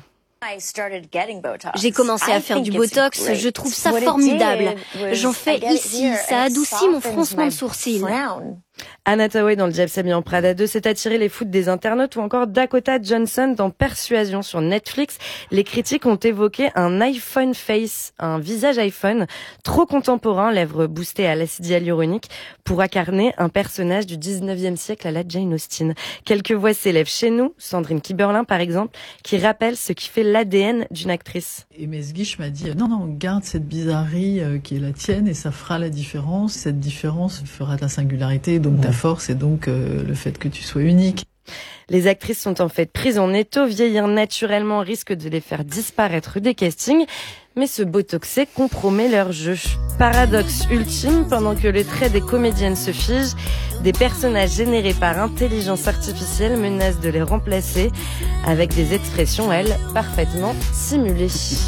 J'ai commencé à faire du Botox, je trouve ça formidable. J'en fais ici, ça adoucit mon froncement de sourcils. Anna Tawai dans le Diable s'habille en Prada 2 s'est attiré les foudres des internautes ou encore Dakota Johnson dans Persuasion sur Netflix. Les critiques ont évoqué un iPhone face, un visage iPhone trop contemporain, lèvres boostées à l'acide hyaluronique pour incarner un personnage du 19e siècle à la Jane Austen. Quelques voix s'élèvent chez nous, Sandrine Kiberlin par exemple, qui rappelle ce qui fait l'ADN d'une actrice. Et Mesguich m'a dit non, garde cette bizarrerie qui est la tienne et ça fera la différence. Cette différence fera ta singularité, donc ta force et donc le fait que tu sois unique. Les actrices sont en fait prises en étau, vieillir naturellement risque de les faire disparaître des castings, mais ce botoxé compromet leur jeu. Paradoxe ultime, pendant que les traits des comédiennes se figent, des personnages générés par intelligence artificielle menacent de les remplacer avec des expressions, elles, parfaitement simulées.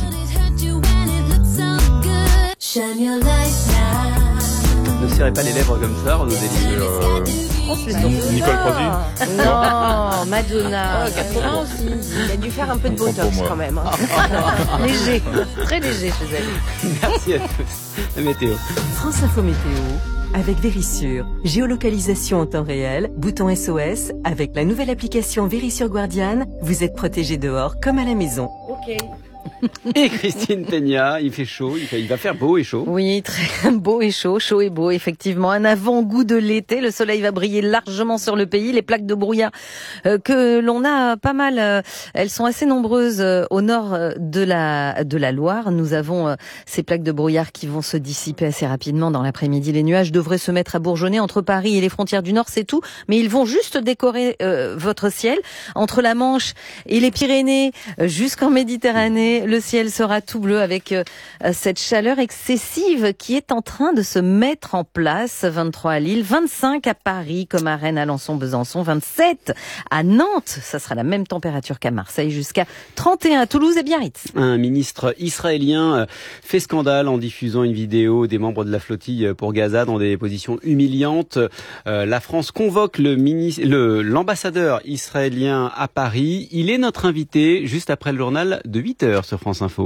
Ne serrez pas les lèvres comme ça, Renaud Dely. Nicole Croisy. Non, Madonna. 80 aussi. Il a dû faire un peu de Botox quand même. Léger, très léger chez elle. Merci à tous. La météo. France Info Météo avec Vérissure. Géolocalisation en temps réel, bouton SOS. Avec la nouvelle application Vérissure Guardian, vous êtes protégé dehors comme à la maison. Ok. Et Christine Peña, il fait chaud, il va faire beau et chaud. Oui, très beau et chaud et beau, effectivement. Un avant-goût de l'été, le soleil va briller largement sur le pays. Les plaques de brouillard que l'on a pas mal, elles sont assez nombreuses au nord de la Loire. Nous avons ces plaques de brouillard qui vont se dissiper assez rapidement dans l'après-midi. Les nuages devraient se mettre à bourgeonner entre Paris et les frontières du Nord, c'est tout. Mais ils vont juste décorer votre ciel. Entre la Manche et les Pyrénées, jusqu'en Méditerranée, le ciel sera tout bleu avec cette chaleur excessive qui est en train de se mettre en place. 23 à Lille, 25 à Paris, comme à Rennes, Alençon, Besançon, 27 à Nantes. Ça sera la même température qu'à Marseille, jusqu'à 31 à Toulouse et Biarritz. Un ministre israélien fait scandale en diffusant une vidéo des membres de la flottille pour Gaza dans des positions humiliantes. La France convoque l'ambassadeur israélien à Paris. Il est notre invité juste après le journal de 8h sur France Info.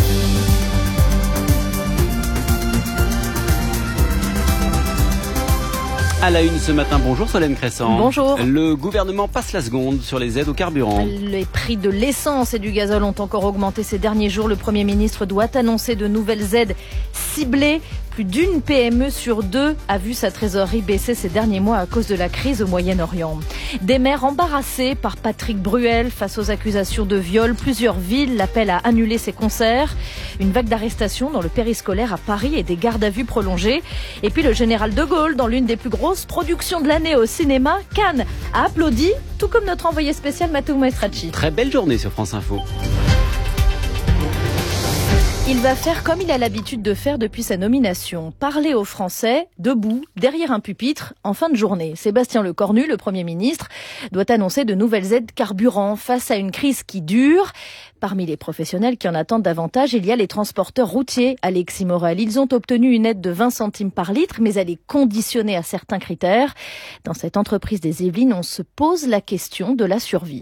À la une ce matin, bonjour Solène Crescent. Bonjour. Le gouvernement passe la seconde sur les aides au carburant. Les prix de l'essence et du gazole ont encore augmenté ces derniers jours. Le Premier ministre doit annoncer de nouvelles aides ciblées. Plus d'une PME sur deux a vu sa trésorerie baisser ces derniers mois à cause de la crise au Moyen-Orient. Des maires embarrassés par Patrick Bruel face aux accusations de viol. Plusieurs villes l'appellent à annuler ses concerts. Une vague d'arrestations dans le périscolaire à Paris et des gardes à vue prolongées. Et puis le général de Gaulle, dans l'une des plus grosses productions de l'année au cinéma, Cannes, a applaudi, tout comme notre envoyé spécial Matteo Maestracci. Très belle journée sur France Info. Il va faire comme il a l'habitude de faire depuis sa nomination, parler aux Français, debout, derrière un pupitre, en fin de journée. Sébastien Lecornu, le Premier ministre, doit annoncer de nouvelles aides carburant face à une crise qui dure. Parmi les professionnels qui en attendent davantage, il y a les transporteurs routiers. Alexis Morel, ils ont obtenu une aide de 20 centimes par litre, mais elle est conditionnée à certains critères. Dans cette entreprise des Yvelines, on se pose la question de la survie.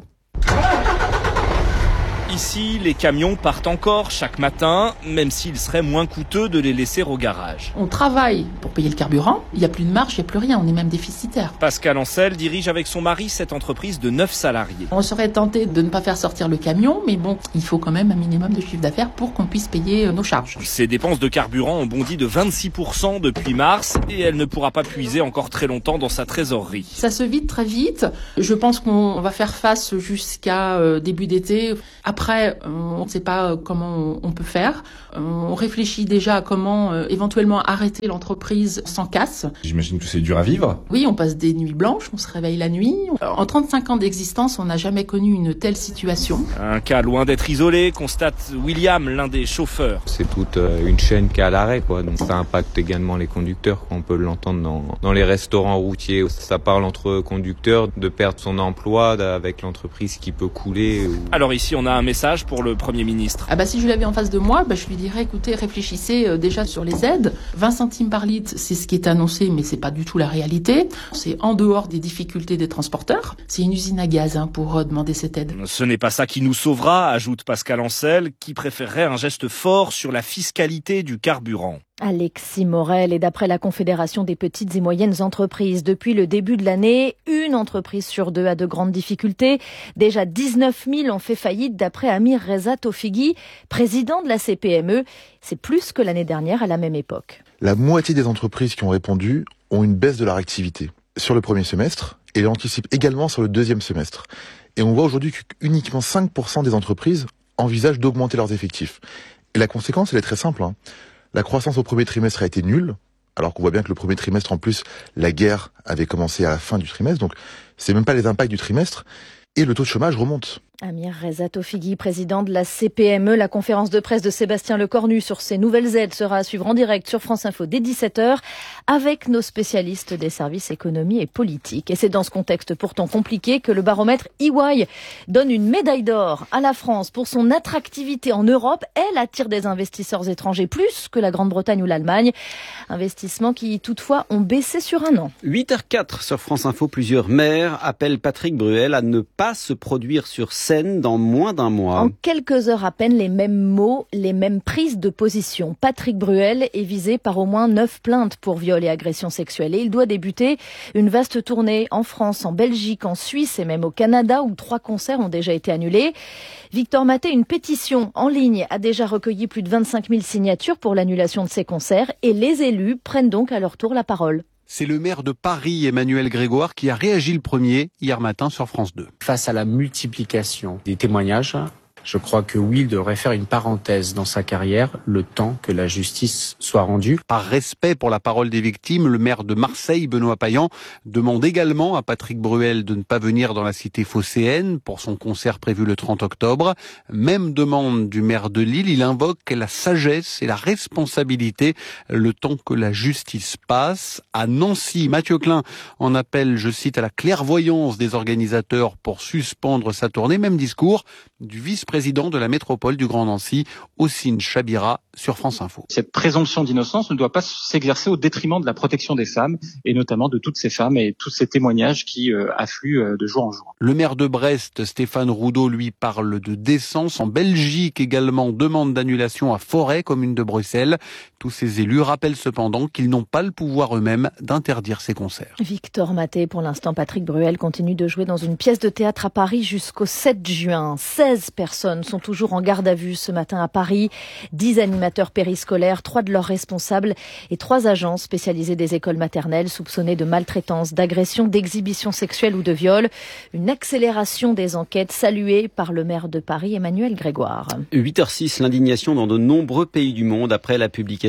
Ici, les camions partent encore chaque matin, même s'il serait moins coûteux de les laisser au garage. On travaille pour payer le carburant, il n'y a plus de marge, il n'y a plus rien, on est même déficitaire. Pascal Ancel dirige avec son mari cette entreprise de 9 salariés. On serait tenté de ne pas faire sortir le camion, mais bon, il faut quand même un minimum de chiffre d'affaires pour qu'on puisse payer nos charges. Ses dépenses de carburant ont bondi de 26% depuis mars et elle ne pourra pas puiser encore très longtemps dans sa trésorerie. Ça se vide très vite, je pense qu'on va faire face jusqu'à début d'été. Après, on ne sait pas comment on peut faire. On réfléchit déjà à comment éventuellement arrêter l'entreprise sans casse. J'imagine que c'est dur à vivre. Oui, on passe des nuits blanches, on se réveille la nuit. En 35 ans d'existence, on n'a jamais connu une telle situation. Un cas loin d'être isolé, constate William, l'un des chauffeurs. C'est toute une chaîne qui est à l'arrêt, quoi. Donc ça impacte également les conducteurs. On peut l'entendre dans les restaurants routiers. Ça parle entre conducteurs de perdre son emploi avec l'entreprise qui peut couler. Alors ici, on a un message pour le Premier ministre. Si je l'avais en face de moi, je lui dirais, écoutez, réfléchissez déjà sur les aides. 20 centimes par litre, c'est ce qui est annoncé, mais c'est pas du tout la réalité. C'est en dehors des difficultés des transporteurs. C'est une usine à gaz pour demander cette aide. Ce n'est pas ça qui nous sauvera, ajoute Pascal Ancel, qui préférerait un geste fort sur la fiscalité du carburant. Alexis Morel, et d'après la Confédération des petites et moyennes entreprises, depuis le début de l'année, une entreprise sur deux a de grandes difficultés. Déjà 19 000 ont fait faillite d'après Amir Reza Tofighi, président de la CPME. C'est plus que l'année dernière à la même époque. La moitié des entreprises qui ont répondu ont une baisse de leur activité sur le premier semestre et l'anticipent également sur le deuxième semestre. Et on voit aujourd'hui qu'uniquement 5% des entreprises envisagent d'augmenter leurs effectifs. Et la conséquence, elle est très simple. La croissance au premier trimestre a été nulle, alors qu'on voit bien que le premier trimestre, en plus, la guerre avait commencé à la fin du trimestre, donc c'est même pas les impacts du trimestre, et le taux de chômage remonte. Amir Reza Tofighi, président de la CPME, la conférence de presse de Sébastien Lecornu sur ces nouvelles aides sera à suivre en direct sur France Info dès 17h avec nos spécialistes des services économie et politique. Et c'est dans ce contexte pourtant compliqué que le baromètre EY donne une médaille d'or à la France pour son attractivité en Europe. Elle attire des investisseurs étrangers plus que la Grande-Bretagne ou l'Allemagne. Investissements qui toutefois ont baissé sur un an. 8h04 sur France Info, plusieurs maires appellent Patrick Bruel à ne pas se produire sur scène dans moins d'un mois. En quelques heures à peine, les mêmes mots, les mêmes prises de position. Patrick Bruel est visé par au moins 9 plaintes pour viol et agression sexuelle. Et il doit débuter une vaste tournée en France, en Belgique, en Suisse et même au Canada où 3 concerts ont déjà été annulés. Victor Maté, une pétition en ligne a déjà recueilli plus de 25 000 signatures pour l'annulation de ces concerts et les élus prennent donc à leur tour la parole. C'est le maire de Paris, Emmanuel Grégoire, qui a réagi le premier hier matin sur France 2. Face à la multiplication des témoignages, je crois que oui, il devrait faire une parenthèse dans sa carrière, le temps que la justice soit rendue. Par respect pour la parole des victimes, le maire de Marseille, Benoît Payan, demande également à Patrick Bruel de ne pas venir dans la cité phocéenne pour son concert prévu le 30 octobre. Même demande du maire de Lille, il invoque la sagesse et la responsabilité le temps que la justice passe. À Nancy, Mathieu Klein en appelle, je cite, à la clairvoyance des organisateurs pour suspendre sa tournée. Même discours du vice-président de la métropole du Grand Nancy, Ossine Chabira, sur France Info. Cette présomption d'innocence ne doit pas s'exercer au détriment de la protection des femmes, et notamment de toutes ces femmes et tous ces témoignages qui affluent de jour en jour. Le maire de Brest, Stéphane Roudot, lui parle de décence. En Belgique également, demande d'annulation à Forêt, commune de Bruxelles. Tous ces élus rappellent cependant qu'ils n'ont pas le pouvoir eux-mêmes d'interdire ces concerts. Victor Maté, pour l'instant, Patrick Bruel continue de jouer dans une pièce de théâtre à Paris jusqu'au 7 juin. 16 personnes sont toujours en garde à vue ce matin à Paris. 10 animateurs périscolaires, 3 de leurs responsables et 3 agents spécialisés des écoles maternelles soupçonnés de maltraitance, d'agression, d'exhibition sexuelle ou de viol. Une accélération des enquêtes saluée par le maire de Paris, Emmanuel Grégoire. 8h06, l'indignation dans de nombreux pays du monde après la publication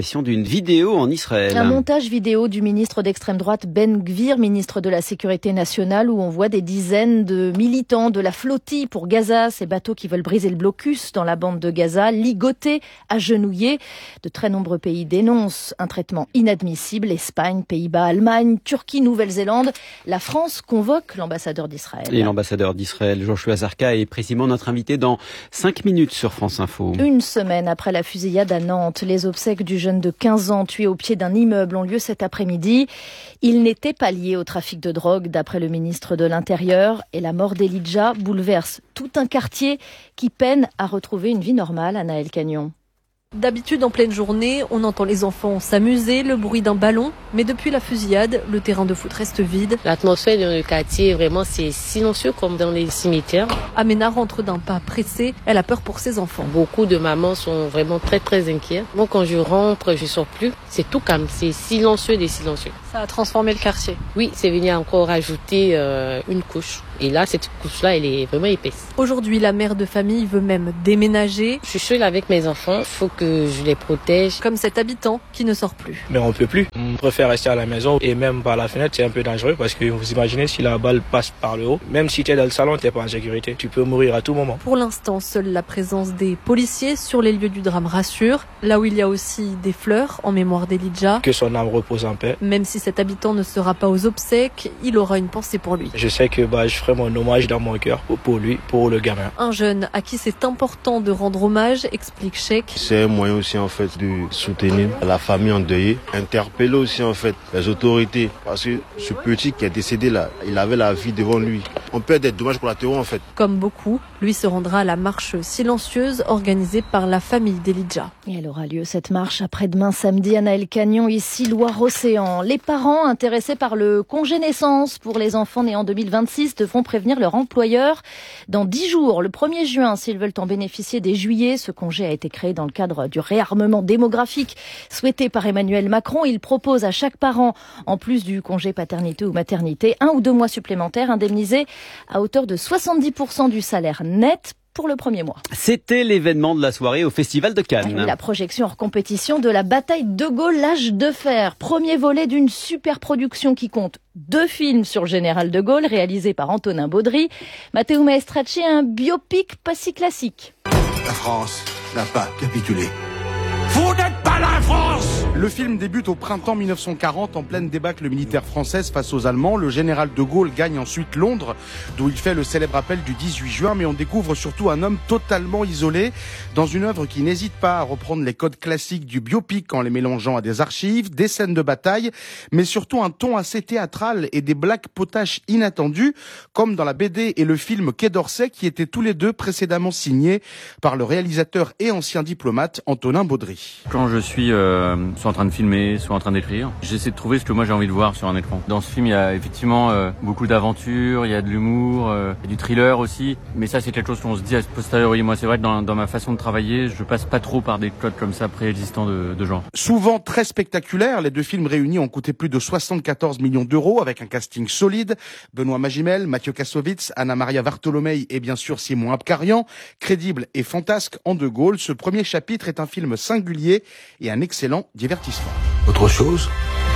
l'apparition d'une vidéo en Israël. Un montage vidéo du ministre d'extrême droite Ben Gvir, ministre de la Sécurité nationale, où on voit des dizaines de militants de la flottille pour Gaza, ces bateaux qui veulent briser le blocus dans la bande de Gaza, ligotés, agenouillés. De très nombreux pays dénoncent un traitement inadmissible. Espagne, Pays-Bas, Allemagne, Turquie, Nouvelle-Zélande. La France convoque l'ambassadeur d'Israël. Et l'ambassadeur d'Israël, Joshua Zarka, est précisément notre invité dans 5 minutes sur France Info. Une semaine après la fusillade à Nantes, les obsèques du jeune de 15 ans tué au pied d'un immeuble ont lieu cet après-midi. Il n'était pas lié au trafic de drogue, d'après le ministre de l'Intérieur. Et la mort d'Elijah bouleverse tout un quartier qui peine à retrouver une vie normale, Anaëlle Cagnon. D'habitude, en pleine journée, on entend les enfants s'amuser, le bruit d'un ballon. Mais depuis la fusillade, le terrain de foot reste vide. L'atmosphère dans le quartier, vraiment, c'est silencieux comme dans les cimetières. Amena rentre d'un pas pressé. Elle a peur pour ses enfants. Beaucoup de mamans sont vraiment très, très inquiètes. Moi, quand je rentre, je sors plus. C'est tout calme. C'est silencieux des silencieux. Ça a transformé le quartier. Oui, c'est venu encore ajouter une couche. Et là, cette couche-là, elle est vraiment épaisse. Aujourd'hui, la mère de famille veut même déménager. Je suis seule avec mes enfants. Il faut que je les protège. Comme cet habitant qui ne sort plus. Mais on peut plus. On préfère rester à la maison et même par la fenêtre, c'est un peu dangereux parce que vous imaginez si la balle passe par le haut. Même si tu es dans le salon, tu n'es pas en sécurité. Tu peux mourir à tout moment. Pour l'instant, seule la présence des policiers sur les lieux du drame rassure. Là où il y a aussi des fleurs en mémoire d'Elijah. Que son âme repose en paix. Même si cet habitant ne sera pas aux obsèques, il aura une pensée pour lui. Je sais que je ferai mon hommage dans mon cœur pour lui, pour le gamin. Un jeune à qui c'est important de rendre hommage, explique Cheikh. C'est un moyen aussi en fait de soutenir la famille endeuillée, interpeller aussi en fait les autorités parce que ce petit qui est décédé là, il avait la vie devant lui. On peut être des dommages collatéraux en fait. Comme beaucoup, lui se rendra à la marche silencieuse organisée par la famille d'Elijah. Et elle aura lieu cette marche après-demain samedi. Anaëlle Cagnon, ici Loire-Océan. Les parents intéressés par le congé naissance pour les enfants nés en 2026 devront prévenir leur employeur dans 10 jours, le 1er juin, s'ils veulent en bénéficier dès juillet. Ce congé a été créé dans le cadre du réarmement démographique souhaité par Emmanuel Macron. Il propose à chaque parent, en plus du congé paternité ou maternité, 1 ou 2 mois supplémentaires indemnisés à hauteur de 70% du salaire net pour le premier mois. C'était l'événement de la soirée au Festival de Cannes. La projection hors compétition de la bataille de Gaulle, l'âge de fer. Premier volet d'une super production qui compte 2 films sur le général de Gaulle, réalisés par Antonin Baudry. Matteo Maestracci, un biopic pas si classique. La France n'a pas capitulé. Vous n'êtes pas la France! Le film débute au printemps 1940 en pleine débâcle militaire française face aux Allemands. Le général de Gaulle gagne ensuite Londres, d'où il fait le célèbre appel du 18 juin. Mais on découvre surtout un homme totalement isolé dans une œuvre qui n'hésite pas à reprendre les codes classiques du biopic en les mélangeant à des archives, des scènes de bataille, mais surtout un ton assez théâtral et des blagues potaches inattendues, comme dans la BD et le film Quai d'Orsay, qui étaient tous les deux précédemment signés par le réalisateur et ancien diplomate Antonin Baudry. Quand je suis soit en train de filmer, soit en train d'écrire, j'essaie de trouver ce que moi j'ai envie de voir sur un écran. Dans ce film, il y a effectivement beaucoup d'aventures, il y a de l'humour, il y a du thriller aussi. Mais ça, c'est quelque chose qu'on se dit à posteriori. Moi, c'est vrai que dans ma façon de travailler, je passe pas trop par des codes comme ça préexistants de genre. Souvent très spectaculaires, les 2 films réunis ont coûté plus de 74 millions d'euros avec un casting solide. Benoît Magimel, Mathieu Kassovitz, Anna-Maria Vartolomei et bien sûr Simon Abkarian. Crédible et fantasque en De Gaulle, ce premier chapitre est un film singulier et un excellent divertissement. Autre chose ?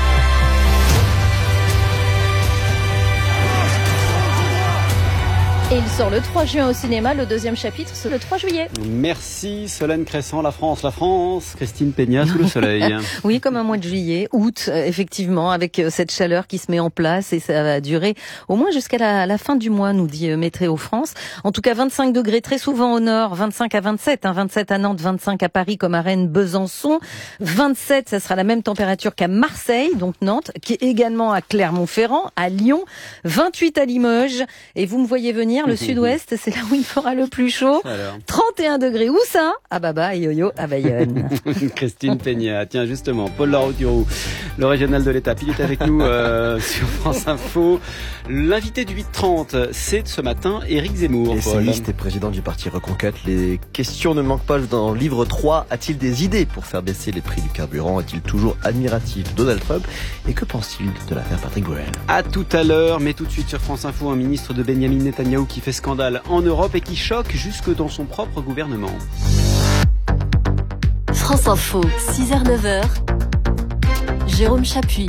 Et il sort le 3 juin au cinéma, le 2e chapitre, c'est le 3 juillet. Merci Solène Crescent, la France, Christine Peña sous le soleil. Oui, comme un mois de juillet, août, effectivement, avec cette chaleur qui se met en place et ça va durer au moins jusqu'à la fin du mois, nous dit Météo France. En tout cas, 25 degrés très souvent au nord, 25 à 27, 27 à Nantes, 25 à Paris comme à Rennes, Besançon, 27, ça sera la même température qu'à Marseille, donc Nantes, qui est également à Clermont-Ferrand, à Lyon, 28 à Limoges, et vous me voyez venir, le sud-ouest, c'est là où il fera le plus chaud. Alors. 31 degrés. Où ça? À Baba et Yo-Yo à Bayonne. Christine Peña. Tiens, justement, Paul Laroturou, le régional de l'État, il est avec nous sur France Info. L'invité du 8h30, c'est ce matin Éric Zemmour. Essayiste et président du parti Reconquête. Les questions ne manquent pas dans le livre 3. A-t-il des idées pour faire baisser les prix du carburant? Est-il toujours admiratif Donald Trump? Et que pense-t-il de l'affaire Patrick Bruel? À tout à l'heure, mais tout de suite sur France Info, un ministre de Benyamin Netanyahou qui fait scandale en Europe et qui choque jusque dans son propre gouvernement. France Info, 6h-9h, Jérôme Chapuis.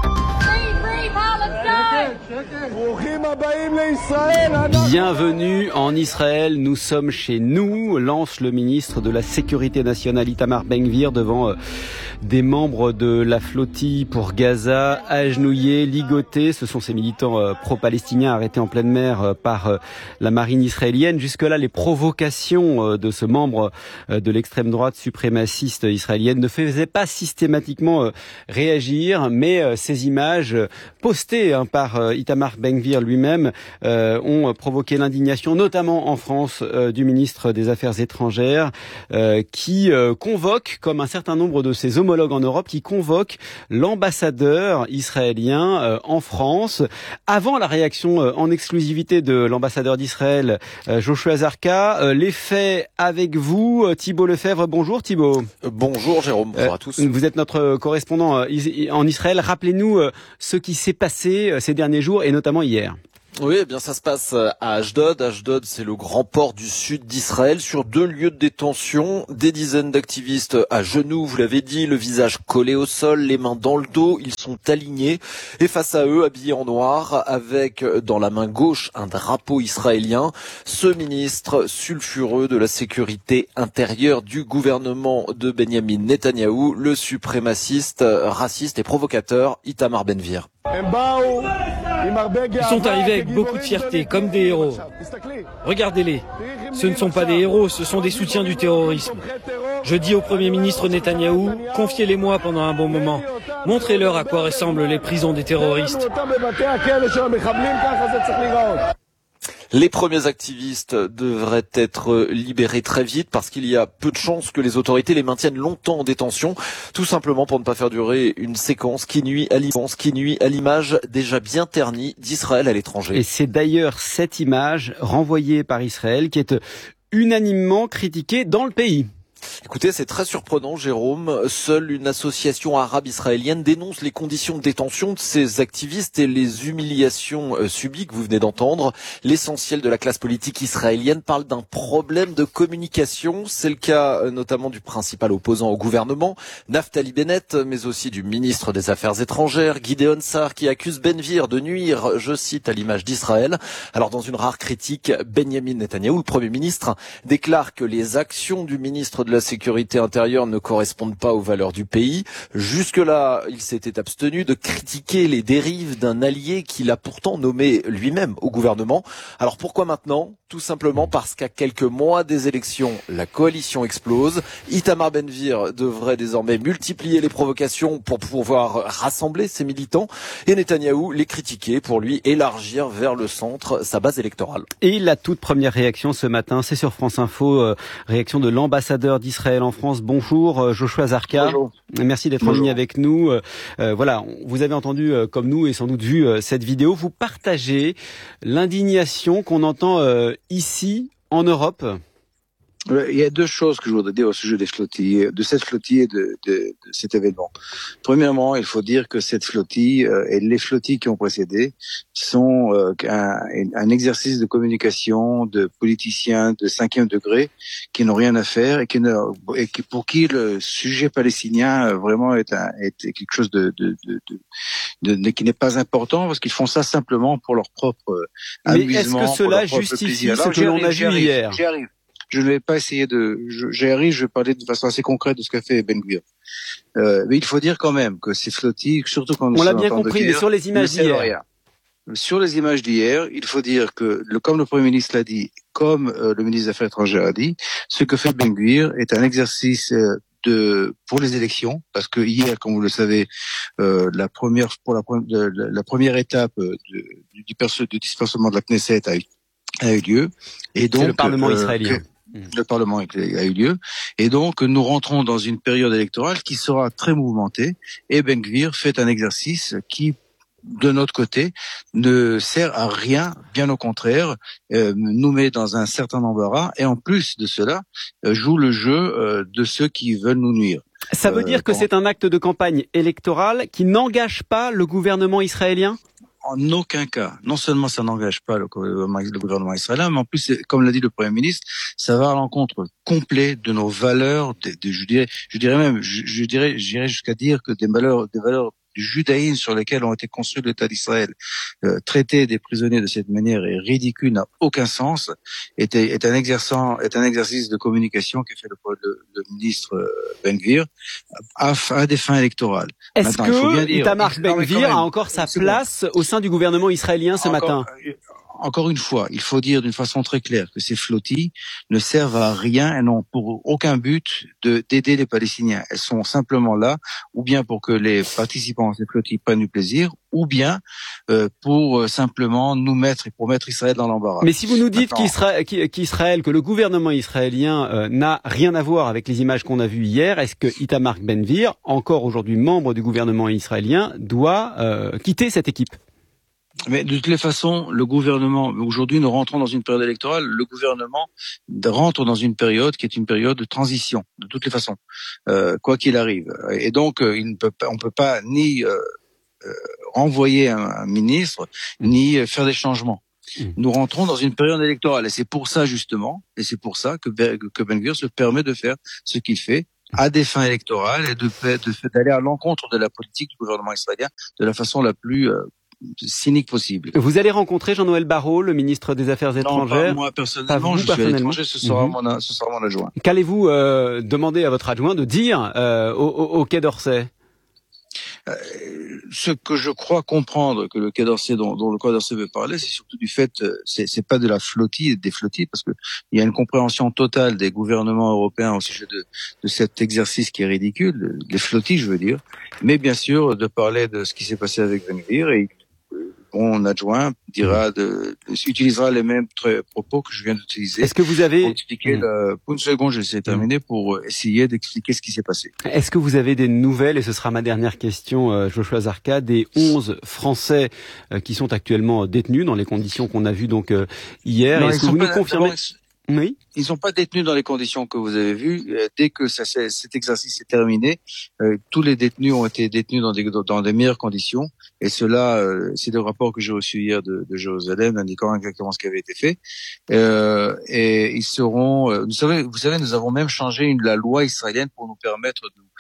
Bienvenue en Israël, nous sommes chez nous, lance le ministre de la Sécurité nationale Itamar Ben-Gvir devant des membres de la flottille pour Gaza, agenouillés, ligotés. Ce sont ces militants pro-palestiniens arrêtés en pleine mer par la marine israélienne. Jusque-là, les provocations de ce membre de l'extrême droite suprémaciste israélienne ne faisaient pas systématiquement réagir, mais ces images postées par Itamar Ben-Gvir lui-même ont provoqué l'indignation, notamment en France, du ministre des Affaires étrangères, qui convoque, comme un certain nombre de ses homologues en Europe, qui convoque l'ambassadeur israélien en France. Avant la réaction en exclusivité de l'ambassadeur d'Israël, Joshua Zarka, les faits avec vous, Thibault Lefebvre. Bonjour Thibault. Bonjour Jérôme, bonjour à tous. Vous êtes notre correspondant en Israël. Rappelez-nous ce qui s'est passé ces derniers jours et notamment hier. Oui, eh bien ça se passe à Ashdod. Ashdod, c'est le grand port du sud d'Israël. Sur 2 lieux de détention, des dizaines d'activistes à genoux, vous l'avez dit, le visage collé au sol, les mains dans le dos. Ils sont alignés et face à eux, habillés en noir, avec dans la main gauche un drapeau israélien, ce ministre sulfureux de la sécurité intérieure du gouvernement de Benyamin Netanyahou, le suprémaciste, raciste et provocateur Itamar Ben-Gvir. Ils sont arrivés avec beaucoup de fierté, comme des héros. Regardez-les. Ce ne sont pas des héros, ce sont des soutiens du terrorisme. Je dis au Premier ministre Netanyahou, confiez-les-moi pendant un bon moment. Montrez-leur à quoi ressemblent les prisons des terroristes. Les premiers activistes devraient être libérés très vite parce qu'il y a peu de chances que les autorités les maintiennent longtemps en détention, tout simplement pour ne pas faire durer une séquence qui nuit à l'image déjà bien ternie d'Israël à l'étranger. Et c'est d'ailleurs cette image renvoyée par Israël qui est unanimement critiquée dans le pays. Écoutez, c'est très surprenant, Jérôme. Seule une association arabe israélienne dénonce les conditions de détention de ces activistes et les humiliations subies que vous venez d'entendre. L'essentiel de la classe politique israélienne parle d'un problème de communication. C'est le cas notamment du principal opposant au gouvernement, Naftali Bennett, mais aussi du ministre des Affaires étrangères, Gideon Sa'ar, qui accuse Ben-Gvir de nuire, je cite, à l'image d'Israël. Alors, dans une rare critique, Benyamin Netanyahou, le Premier ministre, déclare que les actions du ministre de la Sécurité intérieure ne correspondent pas aux valeurs du pays. Jusque-là, il s'était abstenu de critiquer les dérives d'un allié qu'il a pourtant nommé lui-même au gouvernement. Alors pourquoi maintenant ? Tout simplement parce qu'à quelques mois des élections, la coalition explose. Itamar Ben-Gvir devrait désormais multiplier les provocations pour pouvoir rassembler ses militants et Netanyahou les critiquer pour lui élargir vers le centre sa base électorale. Et la toute première réaction ce matin, c'est sur France Info, réaction de l'ambassadeur d'Israël en France. Bonjour Joshua Zarka. Bonjour. Merci d'être en ligne avec nous. Voilà, vous avez entendu comme nous et sans doute vu cette vidéo. Vous partagez l'indignation qu'on entend ici en Europe. Il y a 2 choses que je voudrais dire au sujet des flottilles, de cette flottille et de cet événement. Premièrement, il faut dire que cette flottille et les flottilles qui ont précédé sont un exercice de communication de politiciens de 5e degré qui n'ont rien à faire et pour qui le sujet palestinien vraiment est quelque chose qui n'est pas important parce qu'ils font ça simplement pour leur propre amusement. Mais est-ce que cela justifie ce que l'on a vu hier ? J'y arrive. Je ne vais pas essayer je vais parler de façon assez concrète de ce qu'a fait Ben-Gvir. Mais il faut dire quand même que ces flottilles, surtout quand nous on l'a sommes bien en temps compris, de guerre, mais sur les images d'hier. Sur les images d'hier, il faut dire que, comme le Premier ministre l'a dit, comme le ministre des Affaires étrangères a dit, ce que fait Ben-Gvir est un exercice pour les élections, parce que hier, comme vous le savez, la première étape du dispersement de la Knesset a eu lieu, et donc c'est le Parlement israélien. Le Parlement a eu lieu, et donc nous rentrons dans une période électorale qui sera très mouvementée, et Ben-Gvir fait un exercice qui, de notre côté, ne sert à rien, bien au contraire, nous met dans un certain embarras, et en plus de cela, joue le jeu de ceux qui veulent nous nuire. Ça veut dire que c'est un acte de campagne électorale qui n'engage pas le gouvernement israélien ? en aucun cas, non seulement ça n'engage pas le gouvernement israélien, mais en plus, comme l'a dit le Premier ministre, ça va à l'encontre complet de nos valeurs, je dirais jusqu'à dire que des valeurs du judaïsme sur lesquelles ont été construits l'État d'Israël. Traiter des prisonniers de cette manière est ridicule, n'a aucun sens, est un exercice de communication que fait le ministre Ben Gvir à des fins électorales. Est-ce que Itamar Ben Gvir a encore sa place au sein du gouvernement israélien ce matin? Encore une fois, il faut dire d'une façon très claire que ces flottilles ne servent à rien et n'ont pour aucun but d'aider les Palestiniens. Elles sont simplement là, ou bien pour que les participants à ces flottilles prennent du plaisir, ou bien pour simplement pour mettre Israël dans l'embarras. Mais si vous nous dites que le gouvernement israélien n'a rien à voir avec les images qu'on a vues hier, est-ce que Itamar Ben Gvir, encore aujourd'hui membre du gouvernement israélien, doit quitter cette équipe? Mais de toutes les façons, le gouvernement, aujourd'hui nous rentrons dans une période électorale, le gouvernement rentre dans une période qui est une période de transition, de toutes les façons, quoi qu'il arrive. Et donc, on peut pas ni renvoyer un ministre, ni faire des changements. Nous rentrons dans une période électorale et c'est pour ça justement, que Ben Gvir se permet de faire ce qu'il fait à des fins électorales et d'aller à l'encontre de la politique du gouvernement israélien de la façon la plus cynique possible. Vous allez rencontrer Jean-Noël Barrot, le ministre des Affaires étrangères? Non, pas moi personnellement, je suis à l'étranger, ce sera mon adjoint. Qu'allez-vous demander à votre adjoint de dire au Quai d'Orsay? Ce que je crois comprendre que le Quai d'Orsay dont le Quai d'Orsay veut parler, c'est surtout du fait, c'est pas de la flottille, des flottilles, parce que il y a une compréhension totale des gouvernements européens au sujet de cet exercice qui est ridicule, les flottilles, je veux dire, mais bien sûr de parler de ce qui s'est passé avec Ben Gvir et mon adjoint utilisera les mêmes propos que je viens d'utiliser. Est-ce que vous avez pour expliquer pour une seconde, je vais terminer pour essayer d'expliquer ce qui s'est passé. Est-ce que vous avez des nouvelles, et ce sera ma dernière question, Joshua Zarka, des 11 Français qui sont actuellement détenus dans les conditions qu'on a vues donc hier? Est-ce que vous nous confirmez? Oui. Ils sont pas détenus dans les conditions que vous avez vues. Dès que cet exercice est terminé, tous les détenus ont été détenus dans des meilleures conditions. Et cela, c'est le rapport que j'ai reçu hier de Jérusalem indiquant exactement ce qui avait été fait. Et ils seront, vous savez, nous avons même changé la loi israélienne pour nous permettre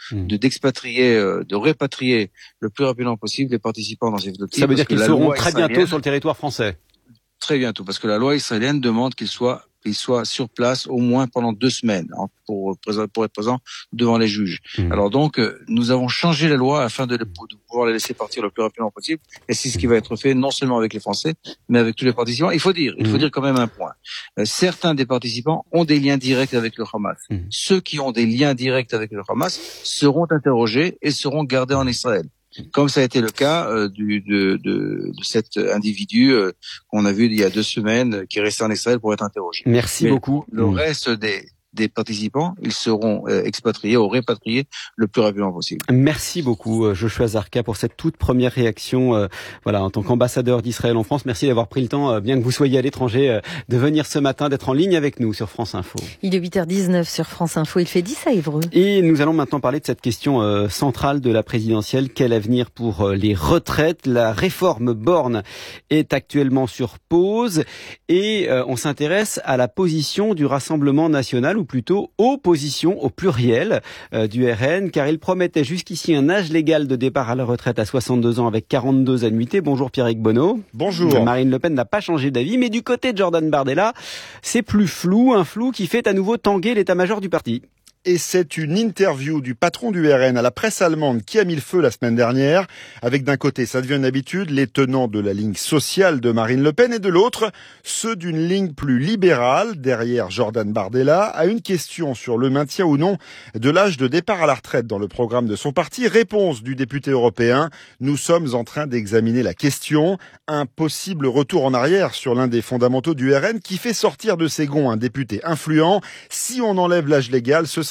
de répatrier le plus rapidement possible les participants dans ces flottilles. Ça veut dire qu'ils seront très bientôt sur le territoire français. Très bientôt, parce que la loi israélienne demande qu'ils soient sur place au moins pendant 2 semaines pour être présent devant les juges. Alors donc, nous avons changé la loi afin de pouvoir les laisser partir le plus rapidement possible. Et c'est ce qui va être fait non seulement avec les Français, mais avec tous les participants. Il faut dire quand même un point. Certains des participants ont des liens directs avec le Hamas. Ceux qui ont des liens directs avec le Hamas seront interrogés et seront gardés en Israël. Comme ça a été le cas de cet individu qu'on a vu il y a 2 semaines qui restait en Israël pour être interrogé. Merci beaucoup. Le reste des participants, ils seront expatriés ou répatriés le plus rapidement possible. Merci beaucoup Joshua Zarka pour cette toute première réaction en tant qu'ambassadeur d'Israël en France. Merci d'avoir pris le temps, bien que vous soyez à l'étranger, de venir ce matin, d'être en ligne avec nous sur France Info. Il est 8h19 sur France Info, il fait 10 à Évreux. Et nous allons maintenant parler de cette question centrale de la présidentielle. Quel avenir pour les retraites? La réforme Borne est actuellement sur pause et on s'intéresse à la position du Rassemblement national, ou plutôt opposition au pluriel du RN, car il promettait jusqu'ici un âge légal de départ à la retraite à 62 ans avec 42 annuités. Bonjour Pierrick Bonneau. Bonjour. Marine Le Pen n'a pas changé d'avis, mais du côté de Jordan Bardella, c'est plus flou, un flou qui fait à nouveau tanguer l'état-major du parti. Et c'est une interview du patron du RN à la presse allemande qui a mis le feu la semaine dernière, avec d'un côté, ça devient une habitude, les tenants de la ligne sociale de Marine Le Pen, et de l'autre, ceux d'une ligne plus libérale, derrière Jordan Bardella, à une question sur le maintien ou non de l'âge de départ à la retraite dans le programme de son parti. Réponse du député européen: nous sommes en train d'examiner la question. Un possible retour en arrière sur l'un des fondamentaux du RN qui fait sortir de ses gonds un député influent. Si on enlève l'âge légal, ce sera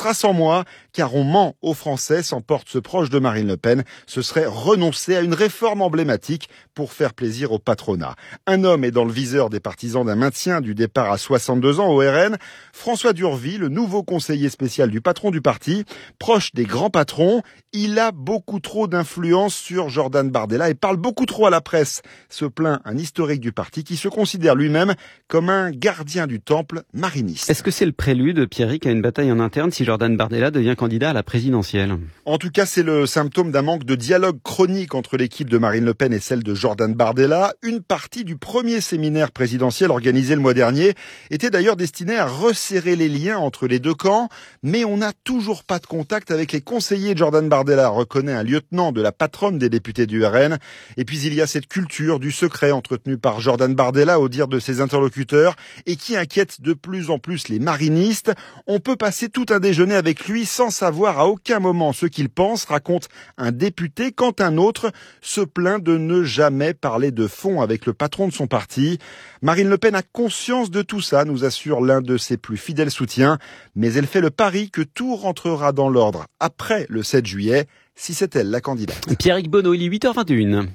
sera sans moi, car on ment aux Français, s'emporte ce proche de Marine Le Pen. Ce serait renoncer à une réforme emblématique pour faire plaisir au patronat. Un homme est dans le viseur des partisans d'un maintien du départ à 62 ans au RN. François Durvy, le nouveau conseiller spécial du patron du parti, proche des grands patrons, il a beaucoup trop d'influence sur Jordan Bardella et parle beaucoup trop à la presse, se plaint un historique du parti qui se considère lui-même comme un gardien du temple mariniste. Est-ce que c'est le prélude, Pierrick, à une bataille en interne si Jordan Bardella devient candidat à la présidentielle? En tout cas, c'est le symptôme d'un manque de dialogue chronique entre l'équipe de Marine Le Pen et celle de Jordan Bardella. Une partie du premier séminaire présidentiel organisé le mois dernier était d'ailleurs destinée à resserrer les liens entre les deux camps, mais on n'a toujours pas de contact avec les conseillers de Jordan Bardella, reconnaît un lieutenant de la patronne des députés du RN. Et puis il y a cette culture du secret entretenue par Jordan Bardella au dire de ses interlocuteurs et qui inquiète de plus en plus les marinistes. On peut passer tout un déjeuner avec lui sans savoir à aucun moment ce qu'il pense, raconte un député, quand un autre se plaint de ne jamais parler de fond avec le patron de son parti. Marine Le Pen a conscience de tout ça, nous assure l'un de ses plus fidèles soutiens, mais elle fait le pari que tout rentrera dans l'ordre après le 7 juillet, si c'est elle la candidate. Pierrick Bonneau, il est 8h21.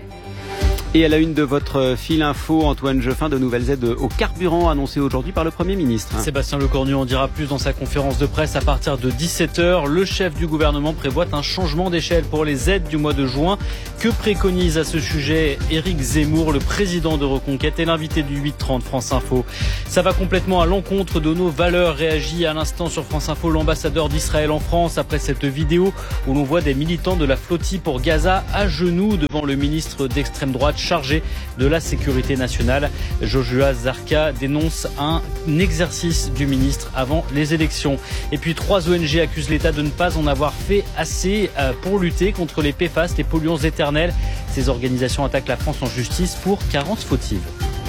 Et à la une de votre fil info, Antoine Jeffin, de nouvelles aides au carburant annoncées aujourd'hui par le Premier ministre. Sébastien Lecornu en dira plus dans sa conférence de presse à partir de 17h. Le chef du gouvernement prévoit un changement d'échelle pour les aides du mois de juin. Que préconise à ce sujet Éric Zemmour, le président de Reconquête et l'invité du 8h30 France Info. Ça va complètement à l'encontre de nos valeurs, réagit à l'instant sur France Info l'ambassadeur d'Israël en France après cette vidéo où l'on voit des militants de la flottille pour Gaza à genoux devant le ministre d'extrême droite chargé de la sécurité nationale. Joshua Zarka dénonce un exercice du ministre avant les élections. Et puis 3 ONG accusent l'État de ne pas en avoir fait assez pour lutter contre les PFAS, les polluants éternels. Ces organisations attaquent la France en justice pour carence fautive.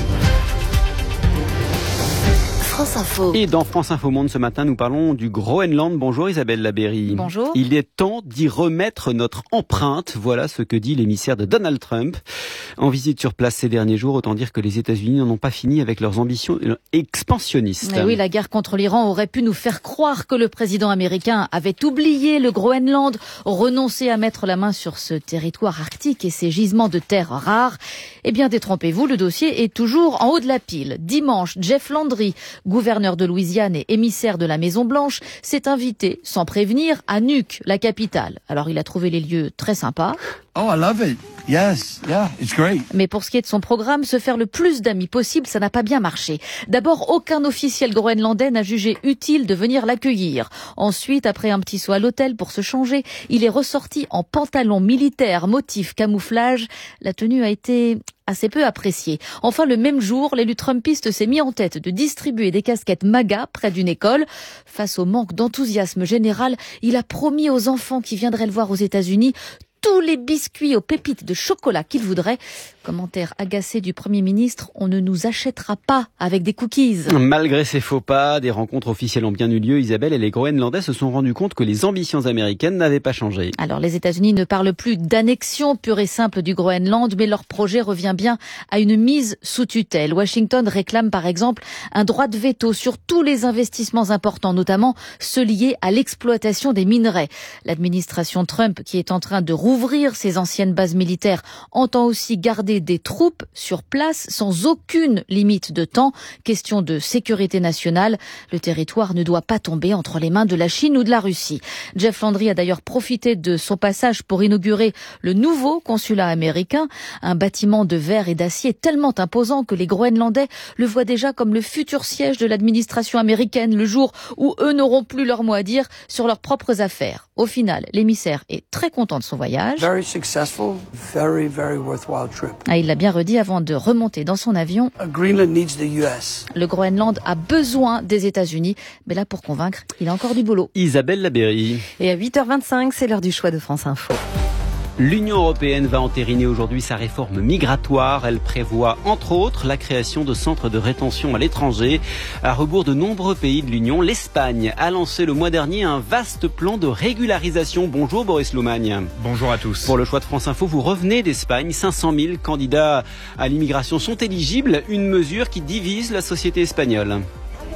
France Info. Et dans France Info Monde ce matin, nous parlons du Groenland. Bonjour Isabelle Labéry. Bonjour. Il est temps d'y remettre notre empreinte. Voilà ce que dit l'émissaire de Donald Trump. En visite sur place ces derniers jours, autant dire que les États-Unis n'en ont pas fini avec leurs ambitions expansionnistes. Mais oui, la guerre contre l'Iran aurait pu nous faire croire que le président américain avait oublié le Groenland, renoncé à mettre la main sur ce territoire arctique et ses gisements de terres rares. Eh bien, détrompez-vous, le dossier est toujours en haut de la pile. Dimanche, Jeff Landry, gouverneur de Louisiane et émissaire de la Maison-Blanche, s'est invité, sans prévenir, à Nuuk, la capitale. Alors, il a trouvé les lieux très sympas. Oh, I love it. Yes, yeah, it's great. Mais pour ce qui est de son programme, se faire le plus d'amis possible, ça n'a pas bien marché. D'abord, aucun officiel groenlandais n'a jugé utile de venir l'accueillir. Ensuite, après un petit saut à l'hôtel pour se changer, il est ressorti en pantalon militaire, motif camouflage. La tenue a été assez peu appréciée. Enfin, le même jour, l'élu trumpiste s'est mis en tête de distribuer des casquettes MAGA près d'une école. Face au manque d'enthousiasme général, il a promis aux enfants qui viendraient le voir aux États-Unis tous les biscuits aux pépites de chocolat qu'il voudrait. Commentaire agacé du Premier ministre, on ne nous achètera pas avec des cookies. Malgré ces faux pas, des rencontres officielles ont bien eu lieu, Isabelle, et les Groenlandais se sont rendus compte que les ambitions américaines n'avaient pas changé. Alors les États-Unis ne parlent plus d'annexion pure et simple du Groenland, mais leur projet revient bien à une mise sous tutelle. Washington réclame par exemple un droit de veto sur tous les investissements importants, notamment ceux liés à l'exploitation des minerais. L'administration Trump, qui est en train de rouvrir ses anciennes bases militaires, entend aussi garder des troupes sur place sans aucune limite de temps. Question de sécurité nationale. Le territoire ne doit pas tomber entre les mains de la Chine ou de la Russie. Jeff Landry a d'ailleurs profité de son passage pour inaugurer le nouveau consulat américain, un bâtiment de verre et d'acier tellement imposant que les Groenlandais le voient déjà comme le futur siège de l'administration américaine, le jour où eux n'auront plus leur mot à dire sur leurs propres affaires. Au final, l'émissaire est très content de son voyage. Very successful, very, very worthwhile trip. Il l'a bien redit avant de remonter dans son avion. Greenland needs the US. Le Groenland a besoin des États-Unis. Mais là, pour convaincre, il a encore du boulot. Isabelle Labéry. Et à 8h25, c'est l'heure du choix de France Info. L'Union européenne va entériner aujourd'hui sa réforme migratoire. Elle prévoit, entre autres, la création de centres de rétention à l'étranger. À rebours de nombreux pays de l'Union, l'Espagne a lancé le mois dernier un vaste plan de régularisation. Bonjour Boris Loumagne. Bonjour à tous. Pour le choix de France Info, vous revenez d'Espagne. 500 000 candidats à l'immigration sont éligibles. Une mesure qui divise la société espagnole.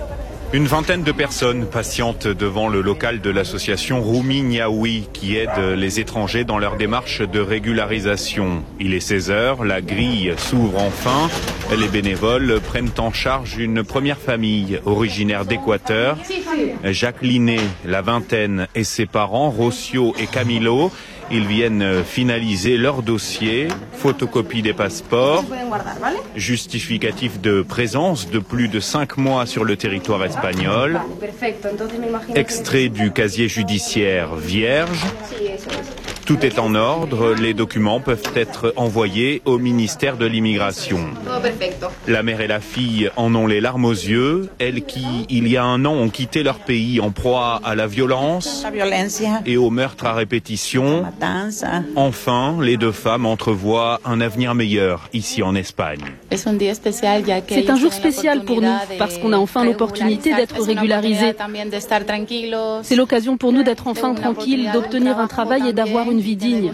Une vingtaine de personnes patientent devant le local de l'association Rumi Niaoui qui aide les étrangers dans leur démarche de régularisation. Il est 16h, la grille s'ouvre enfin. Les bénévoles prennent en charge une première famille originaire d'Équateur. Jacqueline, la vingtaine, et ses parents, Rocio et Camilo. Ils viennent finaliser leur dossier, photocopie des passeports, justificatif de présence de plus de 5 mois sur le territoire espagnol, extrait du casier judiciaire vierge. Tout est en ordre, les documents peuvent être envoyés au ministère de l'Immigration. La mère et la fille en ont les larmes aux yeux, elles qui, il y a un an, ont quitté leur pays en proie à la violence et au meurtre à répétition. Enfin, les deux femmes entrevoient un avenir meilleur ici en Espagne. C'est un jour spécial pour nous parce qu'on a enfin l'opportunité d'être régularisés. C'est l'occasion pour nous d'être enfin tranquilles, d'obtenir un travail et d'avoir une vie digne.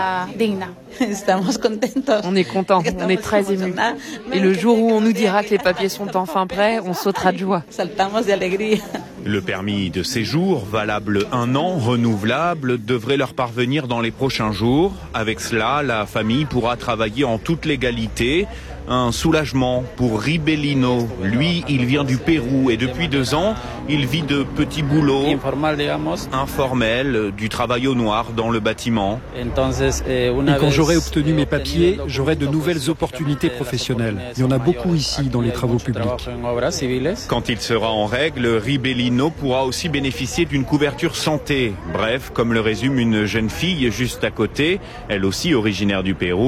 On est content, on est très émus. Et le jour où on nous dira que les papiers sont enfin prêts, on sautera de joie. Le permis de séjour, valable 1 an, renouvelable, devrait leur parvenir dans les prochains jours. Avec cela, la famille pourra travailler en toute légalité. Un soulagement pour Ribelino. Lui, il vient du Pérou et depuis 2 ans, il vit de petits boulots informels, du travail au noir dans le bâtiment. Et quand j'aurai obtenu mes papiers, j'aurai de nouvelles opportunités professionnelles. Il y en a beaucoup ici dans les travaux publics. Quand il sera en règle, Ribelino pourra aussi bénéficier d'une couverture santé. Bref, comme le résume une jeune fille juste à côté, elle aussi originaire du Pérou.